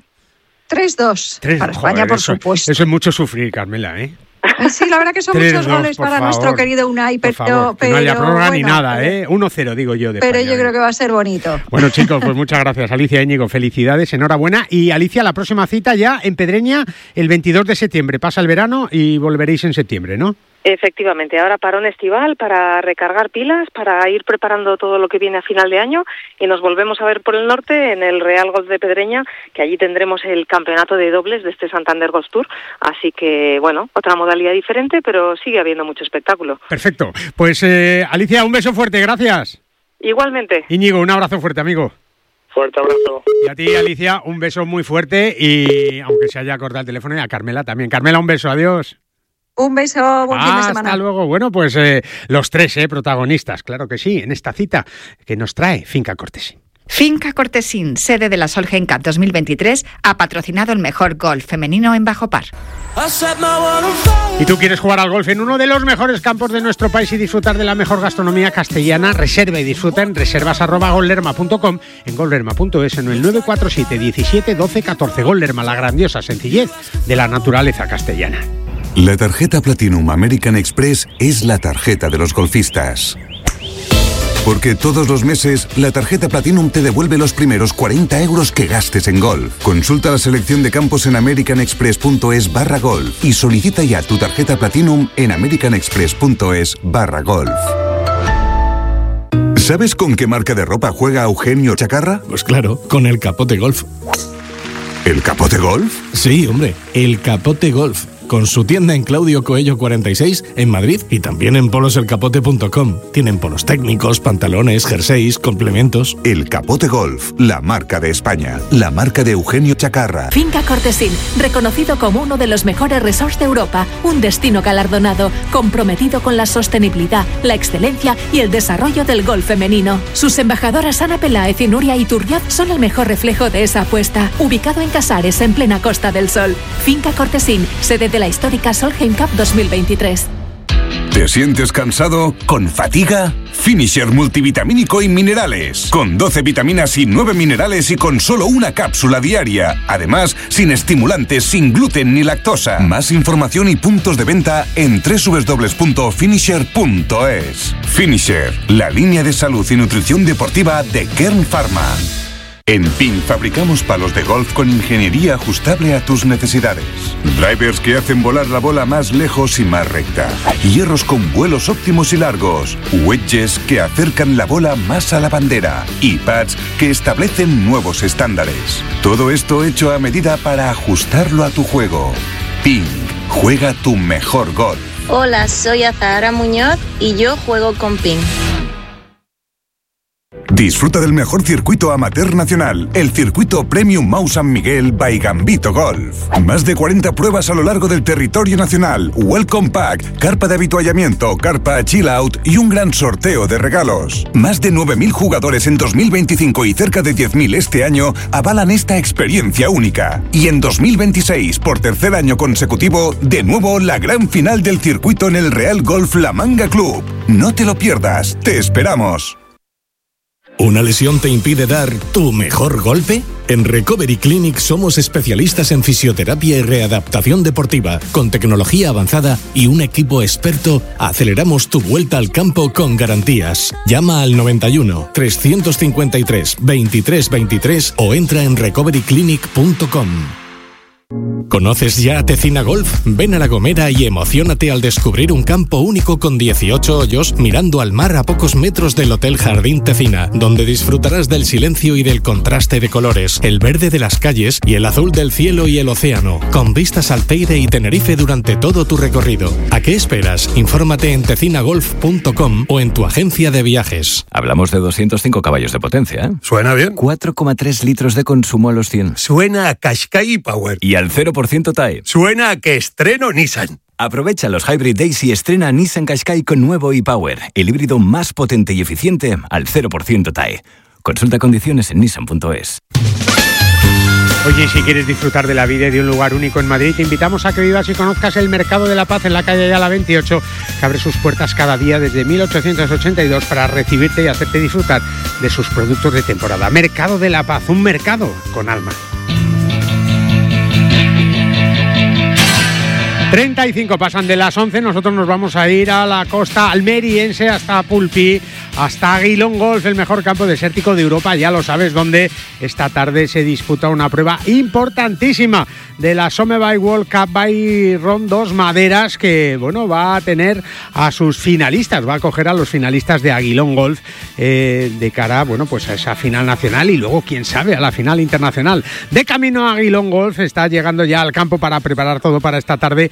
3-2 para España, por supuesto. Eso es mucho sufrir, Carmela, ¿eh? Sí, la verdad que son muchos goles para nuestro querido Unai, pero que no haya prórroga ni nada, ¿eh? 1-0, digo yo. Pero España, yo creo que va a ser bonito. Bueno, chicos, pues muchas gracias, Alicia, Íñigo, felicidades, enhorabuena. Y Alicia, la próxima cita ya en Pedreña, el 22 de septiembre. Pasa el verano y volveréis en septiembre, ¿no? Efectivamente, ahora parón estival para recargar pilas, para ir preparando todo lo que viene a final de año y nos volvemos a ver por el norte en el Real Golf de Pedreña, que allí tendremos el campeonato de dobles de este Santander Golf Tour, así que bueno, otra modalidad diferente, pero sigue habiendo mucho espectáculo. Perfecto, pues Alicia, un beso fuerte, gracias. Igualmente. Íñigo, un abrazo fuerte, amigo. Fuerte abrazo. Y a ti, Alicia, un beso muy fuerte y aunque se haya cortado el teléfono, y a Carmela también. Carmela, un beso, adiós. Un beso, buen fin de semana. Hasta luego. Bueno, pues los tres protagonistas, claro que sí, en esta cita que nos trae Finca Cortesín. Finca Cortesín, sede de la Solheim Cup 2023, ha patrocinado el mejor golf femenino en Bajo Par. ¿Y tú quieres jugar al golf en uno de los mejores campos de nuestro país y disfrutar de la mejor gastronomía castellana? Reserva y disfruta en reservas@gollerma.com, en gollerma.es, en el 947 17 12 14. Gollerma, la grandiosa sencillez de la naturaleza castellana. La tarjeta Platinum American Express es la tarjeta de los golfistas. Porque todos los meses, la tarjeta Platinum te devuelve los primeros 40 euros que gastes en golf. Consulta la selección de campos en americanexpress.es/golf y solicita ya tu tarjeta Platinum en americanexpress.es/golf. ¿Sabes con qué marca de ropa juega Eugenio Chacarra? Pues claro, con el Capote Golf. ¿El Capote Golf? Sí, hombre, el Capote Golf. Con su tienda en Claudio Coello 46 en Madrid y también en poloselcapote.com. Tienen polos técnicos, pantalones, jerseys, complementos. El Capote Golf, la marca de España, la marca de Eugenio Chacarra. Finca Cortesín, reconocido como uno de los mejores resorts de Europa, un destino galardonado, comprometido con la sostenibilidad, la excelencia y el desarrollo del golf femenino. Sus embajadoras Ana Peláez y Nuria Iturriaz son el mejor reflejo de esa apuesta. Ubicado en Casares, en plena Costa del Sol. Finca Cortesín, sede de la histórica Solheim Cup 2023. ¿Te sientes cansado? ¿Con fatiga? Finisher multivitamínico y minerales. Con 12 vitaminas y 9 minerales y con solo una cápsula diaria. Además, sin estimulantes, sin gluten ni lactosa. Más información y puntos de venta en www.finisher.es. Finisher, la línea de salud y nutrición deportiva de Kern Pharma. En PIN fabricamos palos de golf con ingeniería ajustable a tus necesidades. Drivers que hacen volar la bola más lejos y más recta. Hierros con vuelos óptimos y largos. Wedges que acercan la bola más a la bandera. Y pads que establecen nuevos estándares. Todo esto hecho a medida para ajustarlo a tu juego. PIN, juega tu mejor golf. Hola, soy Azahara Muñoz y yo juego con PIN. Disfruta del mejor circuito amateur nacional, el circuito Premium Mau San Miguel by Gambito Golf. Más de 40 pruebas a lo largo del territorio nacional, Welcome Pack, carpa de avituallamiento, carpa Chill Out y un gran sorteo de regalos. Más de 9.000 jugadores en 2025 y cerca de 10.000 este año avalan esta experiencia única. Y en 2026, por tercer año consecutivo, de nuevo la gran final del circuito en el Real Golf La Manga Club. No te lo pierdas, te esperamos. ¿Una lesión te impide dar tu mejor golpe? En Recovery Clinic somos especialistas en fisioterapia y readaptación deportiva. Con tecnología avanzada y un equipo experto, aceleramos tu vuelta al campo con garantías. Llama al 91 353 23 23 o entra en recoveryclinic.com. ¿Conoces ya Tecina Golf? Ven a La Gomera y emociónate al descubrir un campo único con 18 hoyos mirando al mar a pocos metros del Hotel Jardín Tecina, donde disfrutarás del silencio y del contraste de colores, el verde de las calles y el azul del cielo y el océano, con vistas al Teide y Tenerife durante todo tu recorrido. ¿A qué esperas? Infórmate en tecinagolf.com o en tu agencia de viajes. Hablamos de 205 caballos de potencia, ¿eh? Suena bien. 4,3 litros de consumo a los 100. Suena a Qashqai Power. Y al 0% TAE. Suena a que estreno Nissan. Aprovecha los Hybrid Days y estrena Nissan Qashqai con nuevo e-Power, el híbrido más potente y eficiente al 0% TAE. Consulta condiciones en nissan.es. Oye, si quieres disfrutar de la vida y de un lugar único en Madrid, te invitamos a que vivas y conozcas el Mercado de la Paz en la calle Ayala 28, que abre sus puertas cada día desde 1882 para recibirte y hacerte disfrutar de sus productos de temporada. Mercado de la Paz, un mercado con alma. 35 pasan de las 11, nosotros nos vamos a ir a la costa almeriense, hasta Pulpí, hasta Aguilón Golf, el mejor campo desértico de Europa, ya lo sabes, donde esta tarde se disputa una prueba importantísima de la Somebay World Cup by Rondos Maderas, que bueno, va a tener a sus finalistas, va a coger a los finalistas de Aguilón Golf de cara, bueno, pues a esa final nacional y luego, quién sabe, a la final internacional. De camino a Aguilón Golf, está llegando ya al campo para preparar todo para esta tarde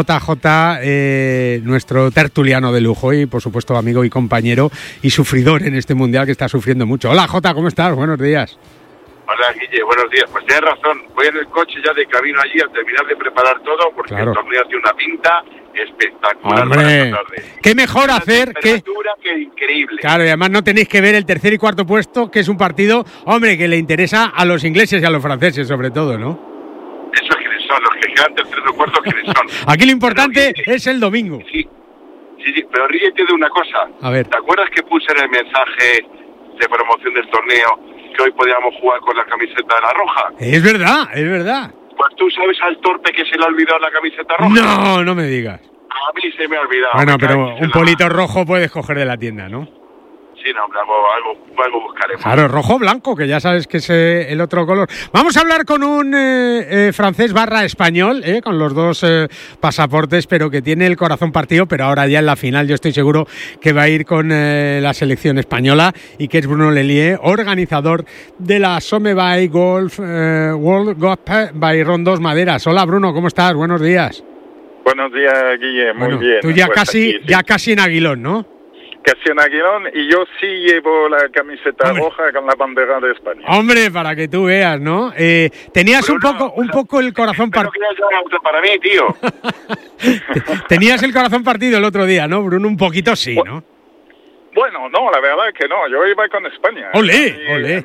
JJ, nuestro tertuliano de lujo y por supuesto amigo y compañero y sufridor en este mundial que está sufriendo mucho. Hola Jota, ¿cómo estás? Buenos días. Hola Guille, buenos días. Pues tienes razón, voy en el coche ya de camino allí al terminar de preparar todo porque claro, el torneo tiene una pinta espectacular. Hombre, para esta tarde. ¿Qué mejor hacer que increíble? Claro, y además no tenéis que ver el tercer y cuarto puesto, que es un partido, hombre, que le interesa a los ingleses y a los franceses sobre todo, ¿no? Esos quiénes son, los que quedan terceros o cuartos, quiénes son. Aquí lo importante es el domingo. Sí, pero ríete de una cosa. A ver. ¿Te acuerdas que puse en el mensaje de promoción del torneo que hoy podíamos jugar con la camiseta de la roja? Es verdad, es verdad. Pues tú sabes al torpe que se le ha olvidado la camiseta roja. No, no me digas. A mí se me ha olvidado. Bueno, pero un polito rojo puedes coger de la tienda, ¿no? Sí, no, algo buscaremos. Claro, rojo blanco, que ya sabes que es el otro color. Vamos a hablar con un francés / español, con los dos pasaportes, pero que tiene el corazón partido, pero ahora ya en la final yo estoy seguro que va a ir con la selección española, y que es Bruno Lelier, organizador de la Somebay Golf World Cup by Rondos Maderas. Hola Bruno, ¿cómo estás? Buenos días. Buenos días, Guille, muy bien. Tú ya, pues ya casi en Aguilón, ¿no? Casi en Aguilón, y yo sí llevo la camiseta roja con la bandera de España. Hombre, para que tú veas, ¿no? Tenías Bruno, un poco el corazón partido. Para mí, tío. Tenías el corazón partido el otro día, ¿no, Bruno? Un poquito sí, ¿no? Bueno, no, la verdad es que no. Yo iba con España. ¡Olé!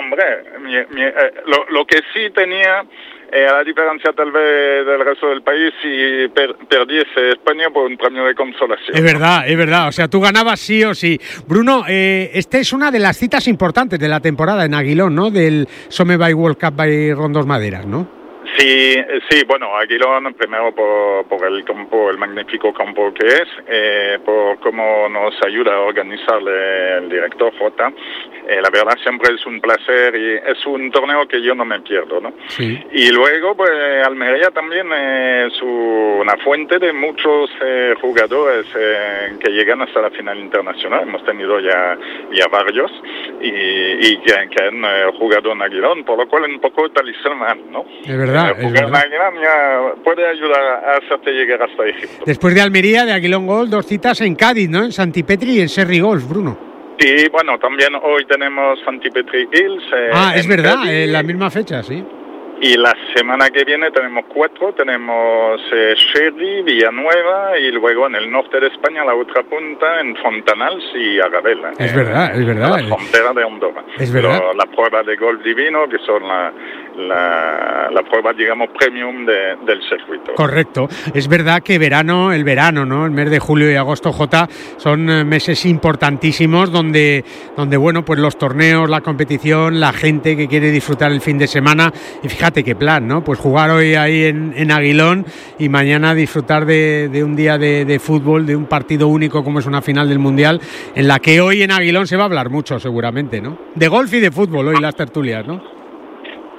Lo que sí tenía... a la diferencia tal vez del resto del país, si perdiese España por un premio de consolación. Es verdad. O sea, tú ganabas sí o sí. Bruno, esta es una de las citas importantes de la temporada en Aguilón, ¿no? Del Somebay World Cup by Rondos Maderas, ¿no? Sí, bueno, Aguilón, primero por el campo, el magnífico campo que es, por cómo nos ayuda a organizarle el director Jota. La verdad siempre es un placer y es un torneo que yo no me pierdo, ¿no? Sí. Y luego, pues, Almería también es una fuente de muchos jugadores que llegan hasta la final internacional. Hemos tenido ya varios y que han jugado en Aguilón, por lo cual es un poco talismán, ¿no? Es verdad. Jugar en Aguilón ya puede ayudar a hacerte llegar hasta Egipto. Después de Almería, de Aguilón Golf, 2 citas en Cádiz, ¿no? En Santipetri y en Serri Golf, Bruno. Sí, bueno, también hoy tenemos Santipetri Hills. Es verdad, en la misma fecha, sí. Y la semana que viene tenemos 4, tenemos Sherry, Villanueva y luego en el norte de España, la otra punta, en Fontanals y Arabela. Es verdad. La frontera de Andorra. Es verdad. La prueba de golf divino, que son la prueba, digamos, premium del circuito. Correcto. Es verdad que el verano, ¿no? El mes de julio y agosto, Jota, son meses importantísimos donde bueno, pues los torneos, la competición, la gente que quiere disfrutar el fin de semana. Y fíjate qué plan, ¿no? Pues jugar hoy ahí en Aguilón y mañana disfrutar de un día de fútbol, de un partido único como es una final del Mundial, en la que hoy en Aguilón se va a hablar mucho seguramente, ¿no? De golf y de fútbol hoy las tertulias, ¿no?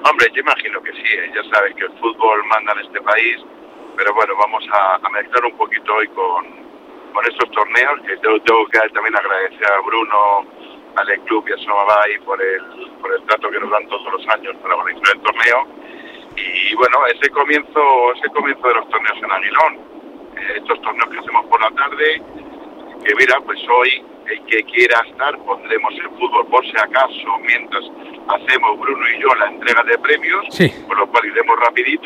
Hombre, yo imagino que sí, ya sabes que el fútbol manda en este país, pero bueno, vamos a mezclar un poquito hoy con estos torneos, que tengo que también agradecer a Bruno, al club y a Somabay por el trato que nos dan todos los años para organizar el torneo. Y bueno, ese comienzo de los torneos en Aguilón, estos torneos que hacemos por la tarde, que mira, pues hoy el que quiera estar pondremos el fútbol por si acaso, mientras hacemos Bruno y yo la entrega de premios, sí. Por lo cual iremos rapidito.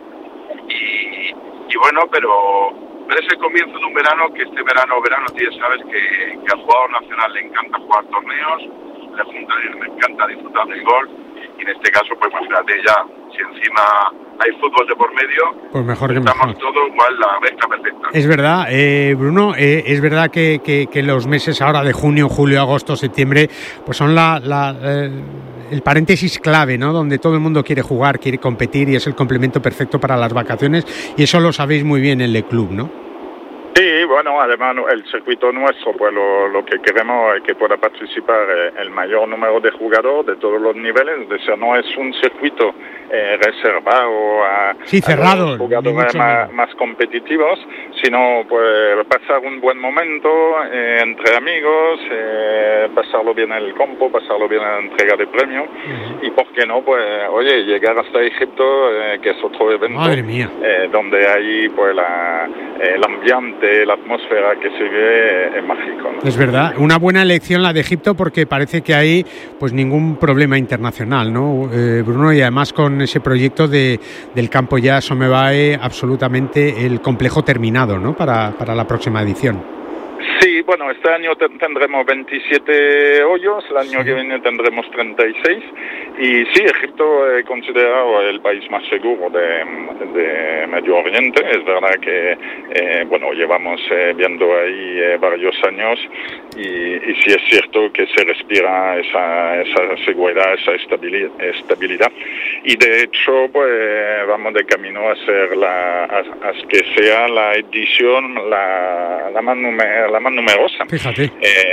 Y bueno, pero es el comienzo de un verano que este verano tú ya sabes que al jugador nacional le encanta jugar torneos, le encanta disfrutar del golf, y en este caso, pues imagínate ya, si encima hay fútbol de por medio, pues mejor que estamos mejor. Todos igual la mezcla perfecta. Es verdad, Bruno, es verdad que los meses ahora de junio, julio, agosto, septiembre, pues son el paréntesis clave, ¿no? Donde todo el mundo quiere jugar, quiere competir, y es el complemento perfecto para las vacaciones, y eso lo sabéis muy bien en el club, ¿no? Sí, bueno, además el circuito nuestro, pues lo que queremos es que pueda participar el mayor número de jugadores de todos los niveles. Es decir, no es un circuito reservado a cerrado, los jugadores más competitivos, sino pues pasar un buen momento entre amigos, pasarlo bien en el campo, pasarlo bien en la entrega de premios, y por qué no, pues oye, llegar hasta Egipto, que es otro evento. Madre mía. Donde hay pues el ambiente, la atmósfera que se ve es mágico, ¿no? Es verdad, una buena elección la de Egipto, porque parece que hay pues ningún problema internacional, ¿no, Bruno? Y además con ese proyecto del campo ya Somebay, absolutamente el complejo terminado, ¿no? Para la próxima edición. Sí, bueno, este año tendremos 27 hoyos, el año que viene tendremos 36, y sí, Egipto es considerado el país más seguro de Medio Oriente. Es verdad que, bueno, llevamos viendo ahí varios años, y sí es cierto que se respira esa seguridad, esa estabilidad, y de hecho, pues vamos de camino a ser a que sea la edición la más numerosa. Fíjate.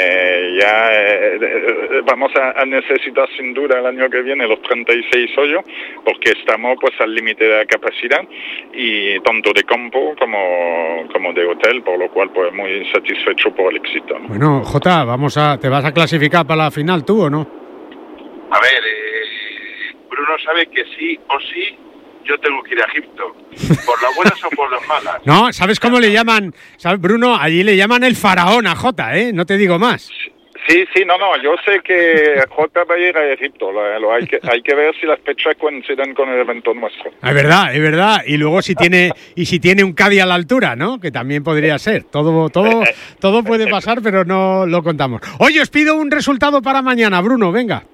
Vamos a necesitar sin duda el año que viene los 36 hoyos, porque estamos pues al límite de la capacidad, y tanto de campo como de hotel, por lo cual pues muy satisfecho por el éxito, ¿no? Bueno, Jota, ¿te vas a clasificar para la final tú o no? A ver, Bruno sabe que sí o sí yo tengo que ir a Egipto, por las buenas o por las malas. No, ¿sabes cómo le llaman? ¿Sabes, Bruno? Allí le llaman el faraón a Jota, ¿eh? No te digo más. Sí, no, yo sé que Jota va a ir a Egipto, hay que ver si las fechas coinciden con el evento nuestro. Es verdad, y luego si tiene un Caddy a la altura, ¿no? Que también podría ser, todo puede pasar, pero no lo contamos. Oye, os pido un resultado para mañana, Bruno, venga.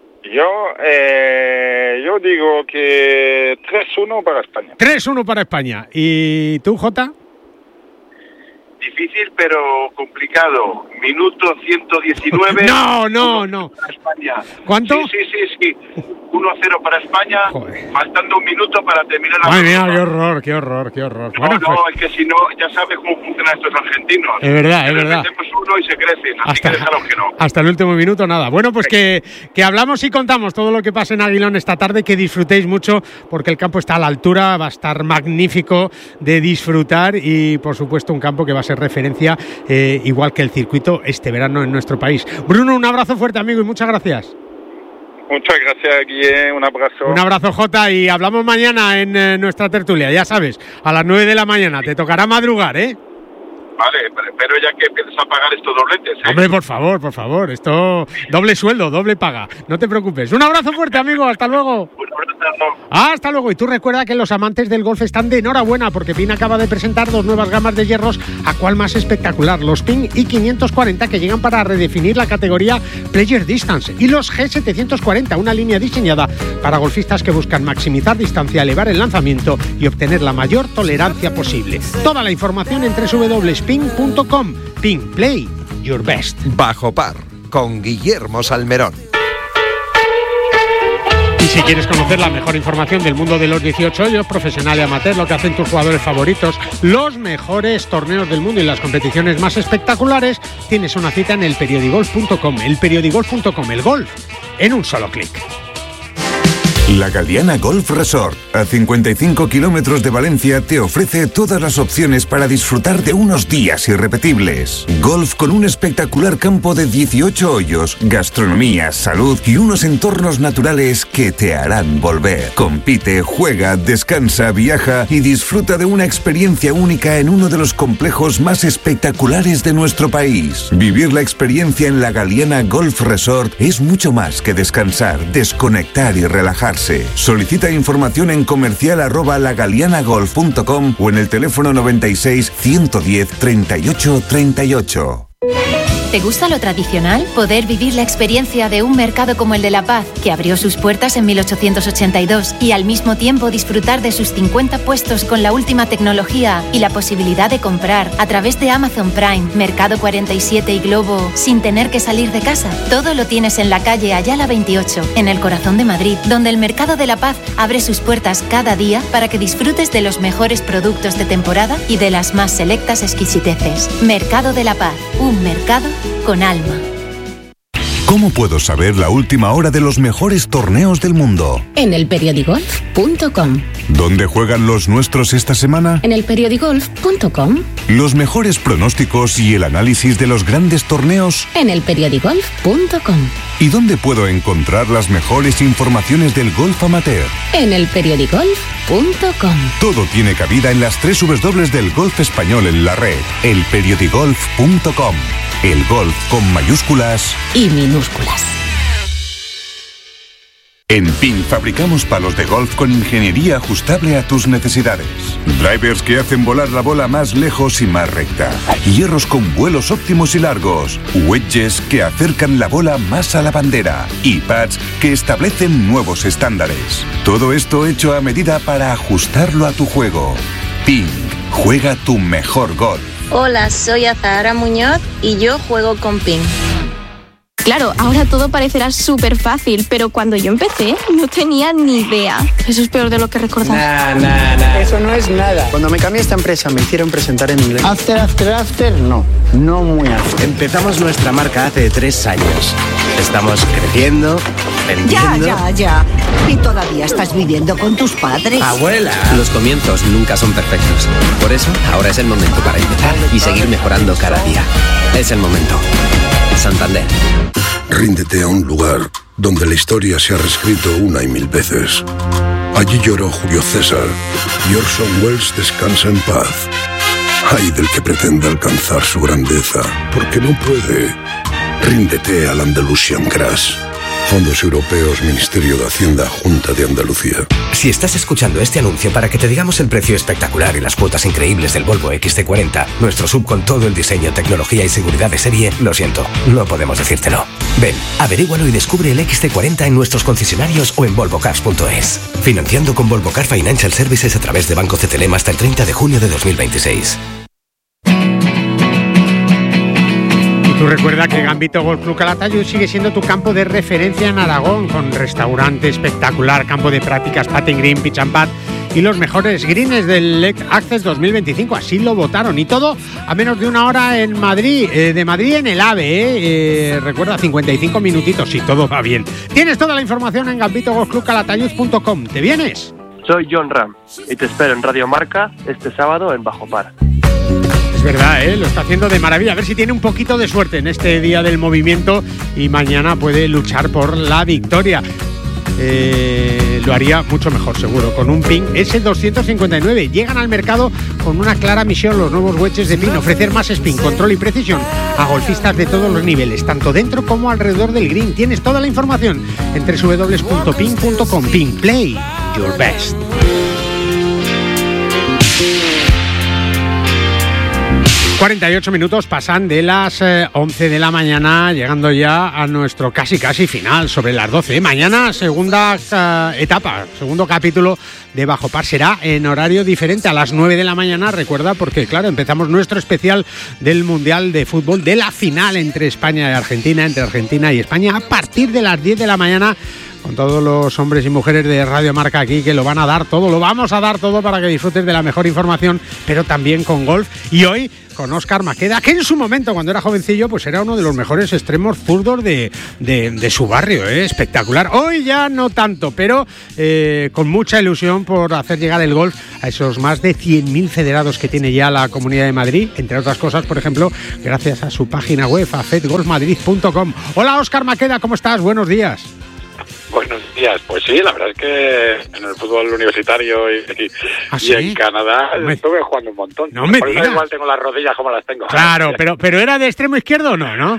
Yo digo que 3-1 para España. 3-1 para España. ¿Y tú, Jota? Difícil, pero complicado. Minuto 119. No. Para España. ¿Cuánto? Sí. 1-0 para España. Joder. Faltando un minuto para terminar la... Madre mía, qué horror. Es que si no, ya sabes cómo funcionan estos argentinos. Es verdad. Metemos uno y se crecen, así que déjalos que no. Hasta el último minuto, nada. Bueno, pues que hablamos y contamos todo lo que pasa en Aguilón esta tarde, que disfrutéis mucho, porque el campo está a la altura, va a estar magnífico de disfrutar, y por supuesto un campo que va a ser referencia, igual que el circuito este verano en nuestro país. Bruno, un abrazo fuerte, amigo, y muchas gracias. Muchas gracias, Guille, un abrazo. Un abrazo, Jota, y hablamos mañana en nuestra tertulia, ya sabes, a las 9 de la mañana. Te tocará madrugar, ¿eh? Vale, pero ya que empieces a pagar estos dobletes, ¿eh? Hombre, por favor, esto doble sueldo, doble paga, no te preocupes. Un abrazo fuerte, amigo, hasta luego. Hasta luego. Y tú recuerda que los amantes del golf están de enhorabuena, porque PIN acaba de presentar 2 nuevas gamas de hierros, a cual más espectacular, los PIN i540, que llegan para redefinir la categoría Player Distance, y los G740, una línea diseñada para golfistas que buscan maximizar distancia, elevar el lanzamiento y obtener la mayor tolerancia posible. Toda la información en www.pin.com. PIN, play your best. Bajo par, con Guillermo Salmerón. Y si quieres conocer la mejor información del mundo de los 18 hoyos, profesional y amateur, lo que hacen tus jugadores favoritos, los mejores torneos del mundo y las competiciones más espectaculares, tienes una cita en elperiodigolf.com. Elperiodigolf.com, el golf en un solo clic. La Galiana Golf Resort, a 55 kilómetros de Valencia, te ofrece todas las opciones para disfrutar de unos días irrepetibles. Golf con un espectacular campo de 18 hoyos, gastronomía, salud y unos entornos naturales que te harán volver. Compite, juega, descansa, viaja y disfruta de una experiencia única en uno de los complejos más espectaculares de nuestro país. Vivir la experiencia en la Galiana Golf Resort es mucho más que descansar, desconectar y relajarse. Solicita información en comercial@lagalianagolf.com o en el teléfono 96 110 38 38. ¿Te gusta lo tradicional? Poder vivir la experiencia de un mercado como el de La Paz, que abrió sus puertas en 1882, y al mismo tiempo disfrutar de sus 50 puestos con la última tecnología y la posibilidad de comprar a través de Amazon Prime, Mercado 47 y Globo sin tener que salir de casa. Todo lo tienes en la calle Ayala 28, en el corazón de Madrid, donde el Mercado de La Paz abre sus puertas cada día para que disfrutes de los mejores productos de temporada y de las más selectas exquisiteces. Mercado de La Paz, un mercado con alma. ¿Cómo puedo saber la última hora de los mejores torneos del mundo? En elperiodigolf.com. ¿Dónde juegan los nuestros esta semana? En elperiodigolf.com. Los mejores pronósticos y el análisis de los grandes torneos. En elperiodigolf.com. ¿Y dónde puedo encontrar las mejores informaciones del golf amateur? En elperiodigolf.com. Todo tiene cabida en las 3 W del golf español en la red. elperiodigolf.com. El golf con mayúsculas y minúsculas. En PIN fabricamos palos de golf con ingeniería ajustable a tus necesidades. Drivers que hacen volar la bola más lejos y más recta. Hierros con vuelos óptimos y largos. Wedges que acercan la bola más a la bandera. Y pads que establecen nuevos estándares. Todo esto hecho a medida para ajustarlo a tu juego. PIN. Juega tu mejor golf. Hola, soy Azahara Muñoz y yo juego con PIN. Claro, ahora todo parecerá súper fácil, pero cuando yo empecé no tenía ni idea. Eso es peor de lo que recordaba. Nah. Eso no es nada. Cuando me cambié a esta empresa me hicieron presentar en inglés. After, no muy after. Empezamos nuestra marca hace 3 años. Estamos creciendo, vendiendo... Ya. ¿Y todavía estás viviendo con tus padres? ¡Abuela! Los comienzos nunca son perfectos. Por eso, ahora es el momento para empezar y seguir mejorando cada día. Es el momento. Santander. Ríndete a un lugar donde la historia se ha reescrito 1 y 1000 veces. Allí lloró Julio César y Orson Welles descansa en paz. Ay del que pretenda alcanzar su grandeza, porque no puede. Ríndete al Andalusian Crash. Fondos Europeos, Ministerio de Hacienda, Junta de Andalucía. Si estás escuchando este anuncio para que te digamos el precio espectacular y las cuotas increíbles del Volvo XC40, nuestro SUV con todo el diseño, tecnología y seguridad de serie, lo siento, no podemos decírtelo. Ven, averígualo y descubre el XC40 en nuestros concesionarios o en volvocars.es. Financiando con Volvo Car Financial Services a través de Banco CTLM hasta el 30 de junio de 2026. Tú recuerda que Gambito Golf Club Calatayud sigue siendo tu campo de referencia en Aragón, con restaurante espectacular, campo de prácticas, putting green, pitch and putt y los mejores greens del Lake Access 2025. Así lo votaron, y todo a menos de 1 hora en Madrid, de Madrid en el AVE. Recuerda, 55 minutitos si todo va bien. Tienes toda la información en gambitogolfclubcalatayud.com. ¿Te vienes? Soy John Ram y te espero en Radio Marca este sábado en Bajo Par. Es verdad, lo está haciendo de maravilla. A ver si tiene un poquito de suerte en este día del movimiento y mañana puede luchar por la victoria. Lo haría mucho mejor, seguro, con un PIN S259. Llegan al mercado con una clara misión los nuevos wedges de PIN: ofrecer más spin, control y precisión a golfistas de todos los niveles, tanto dentro como alrededor del green. Tienes toda la información en www.pin.com. PIN, play your best. 48 minutos pasan de las 11 de la mañana, llegando ya a nuestro casi final, sobre las 12. Mañana segunda etapa, segundo capítulo de Bajo Par. Será en horario diferente, a las 9 de la mañana, recuerda, porque claro, empezamos nuestro especial del Mundial de Fútbol, de la final entre España y Argentina, entre Argentina y España, a partir de las 10 de la mañana, con todos los hombres y mujeres de Radio Marca aquí, que lo van a dar todo, lo vamos a dar todo para que disfrutes de la mejor información, pero también con golf. Y hoy con Óscar Maqueda, que en su momento, cuando era jovencillo, pues era uno de los mejores extremos zurdos de su barrio, espectacular. Hoy ya no tanto, pero con mucha ilusión por hacer llegar el golf a esos más de 100.000 federados que tiene ya la Comunidad de Madrid, entre otras cosas, por ejemplo, gracias a su página web, afedgolfmadrid.com. Hola Óscar Maqueda, ¿cómo estás? Buenos días. Buenos días, pues sí, la verdad es que en el fútbol universitario y en Canadá estuve jugando un montón. No me digas. Igual tengo las rodillas como las tengo. Claro, pero ¿era de extremo izquierdo o no?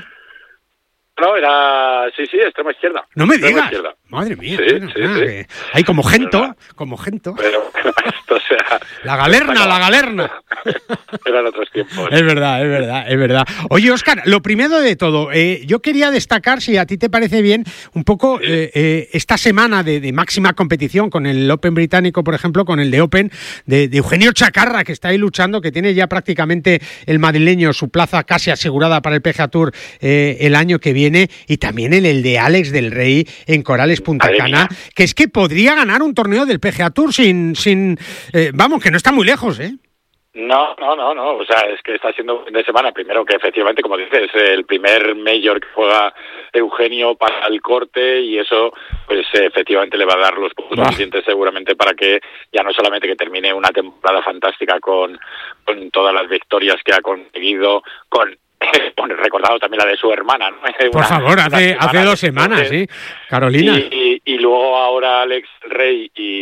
No, era, sí, extremo izquierda. No me extremo digas. Izquierda. Madre mía. Sí. Hay como Gento. Pero esto, o sea... La galerna. Eran otros tiempos. Es verdad. Oye, Óscar, lo primero de todo, yo quería destacar, si a ti te parece bien, un poco esta semana de máxima competición con el Open británico, por ejemplo, con el de Open de Eugenio Chacarra, que está ahí luchando, que tiene ya prácticamente el madrileño su plaza casi asegurada para el PGA Tour el año que viene, y también el de Alex del Rey en Corales Punta Cana, que es que podría ganar un torneo del PGA Tour sin vamos, que no está muy lejos, ¿eh? No, o sea, es que está siendo un fin de semana, primero que efectivamente, como dices, el primer Major que juega Eugenio para el corte, y eso, pues efectivamente le va a dar los puntos suficientes seguramente para que ya no solamente que termine una temporada fantástica con todas las victorias que ha conseguido, bueno, recordado también la de su hermana, ¿no? Por favor, hace 2 semanas, sí, Carolina. Y luego ahora Alex Rey y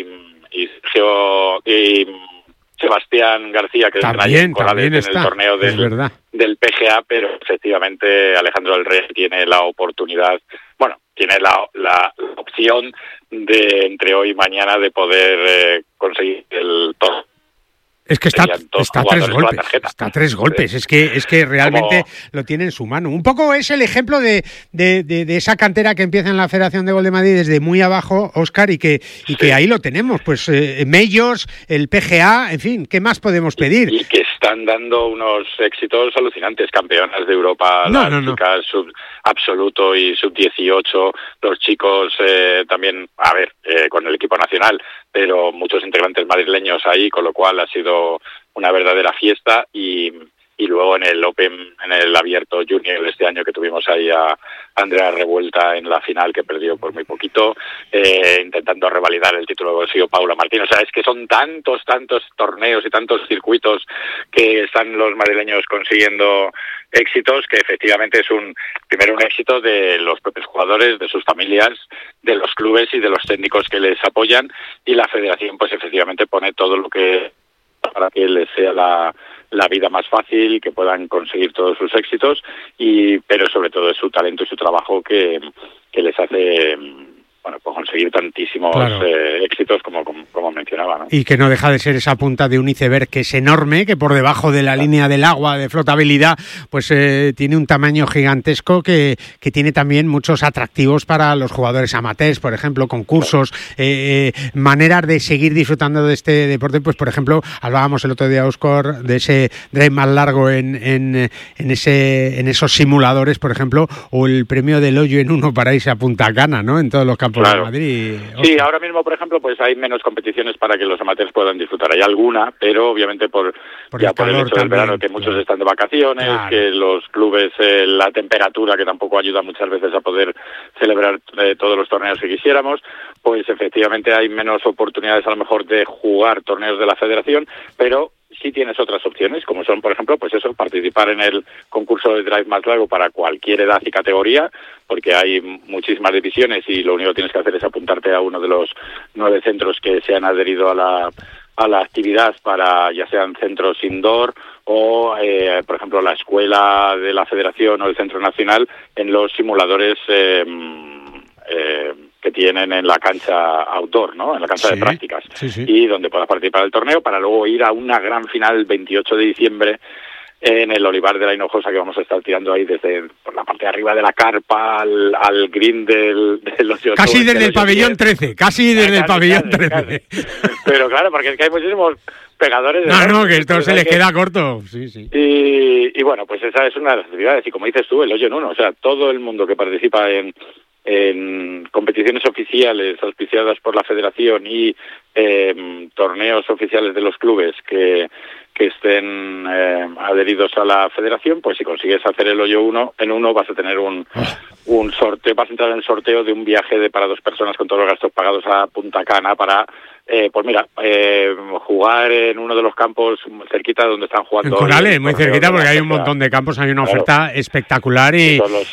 Sergio y Sebastián García, que también en el está, torneo del PGA, pero efectivamente Alejandro del Rey tiene la oportunidad, tiene la opción de entre hoy y mañana de poder conseguir el todo. Es que está a 3 golpes, es que realmente lo tiene en su mano. Un poco es el ejemplo de esa cantera que empieza en la Federación de Golf de Madrid desde muy abajo, Óscar, y que ahí lo tenemos, pues Majors, el PGA, en fin, ¿qué más podemos pedir? Y que están dando unos éxitos alucinantes, campeonas de Europa, chicas sub absoluto y sub 18, los chicos también, con el equipo nacional, pero muchos integrantes madrileños ahí, con lo cual ha sido una verdadera fiesta. Y luego en el Open, en el Abierto Junior de este año, que tuvimos ahí a Andrea Revuelta en la final, que perdió por muy poquito, intentando revalidar el título que consiguió Paula Martín. O sea, es que son tantos torneos y tantos circuitos que están los madrileños consiguiendo éxitos, que efectivamente es primero un éxito de los propios jugadores, de sus familias, de los clubes y de los técnicos que les apoyan, y la federación pues efectivamente pone todo lo que para que les sea la vida más fácil, que puedan conseguir todos sus éxitos, pero sobre todo es su talento y su trabajo que les hace pues conseguir tantísimos éxitos como mencionaba, ¿no? Y que no deja de ser esa punta de un iceberg que es enorme, que por debajo de la línea del agua de flotabilidad pues tiene un tamaño gigantesco que tiene también muchos atractivos para los jugadores amateurs, por ejemplo, concursos, maneras de seguir disfrutando de este deporte. Pues por ejemplo, hablábamos el otro día, Óscar, de ese drive más largo en esos simuladores, por ejemplo, o el premio del hoyo en uno para irse a Punta Cana, ¿no? En todos los campos de Madrid. Sí, ahora mismo, por ejemplo, pues hay menos competiciones para que los amateurs puedan disfrutar. Hay alguna, pero obviamente por el hecho del verano, que muchos están de vacaciones, que los clubes, la temperatura, que tampoco ayuda muchas veces a poder celebrar todos los torneos que quisiéramos, pues efectivamente hay menos oportunidades a lo mejor de jugar torneos de la federación, pero sí tienes otras opciones, como son, por ejemplo, pues eso, participar en el concurso de drive más largo para cualquier edad y categoría, porque hay muchísimas divisiones y lo único que tienes que hacer es apuntarte a uno de los 9 centros que se han adherido a la actividad, para ya sean centros indoor o, por ejemplo, la escuela de la federación o el centro nacional en los simuladores que tienen en la cancha outdoor, ¿no? En la cancha de prácticas. Y donde puedas participar del torneo para luego ir a una gran final el 28 de diciembre en el olivar de la Hinojosa, que vamos a estar tirando ahí desde por la parte de arriba de la carpa al green del hoyo. Casi desde el pabellón 13, casi desde el pabellón 13. Pero claro, porque es que hay muchísimos pegadores. No, que esto se les queda corto. Sí. Y bueno, pues esa es una de las actividades. Y como dices tú, el hoyo en uno. O sea, todo el mundo que participa en competiciones oficiales auspiciadas por la Federación y torneos oficiales de los clubes que estén adheridos a la Federación, pues si consigues hacer el hoyo en uno vas a tener un sorteo, vas a entrar en el sorteo de un viaje para 2 personas con todos los gastos pagados a Punta Cana para jugar en uno de los campos cerquita donde están jugando. En Corales, muy cerquita, porque hay un montón de campos, hay una oferta espectacular y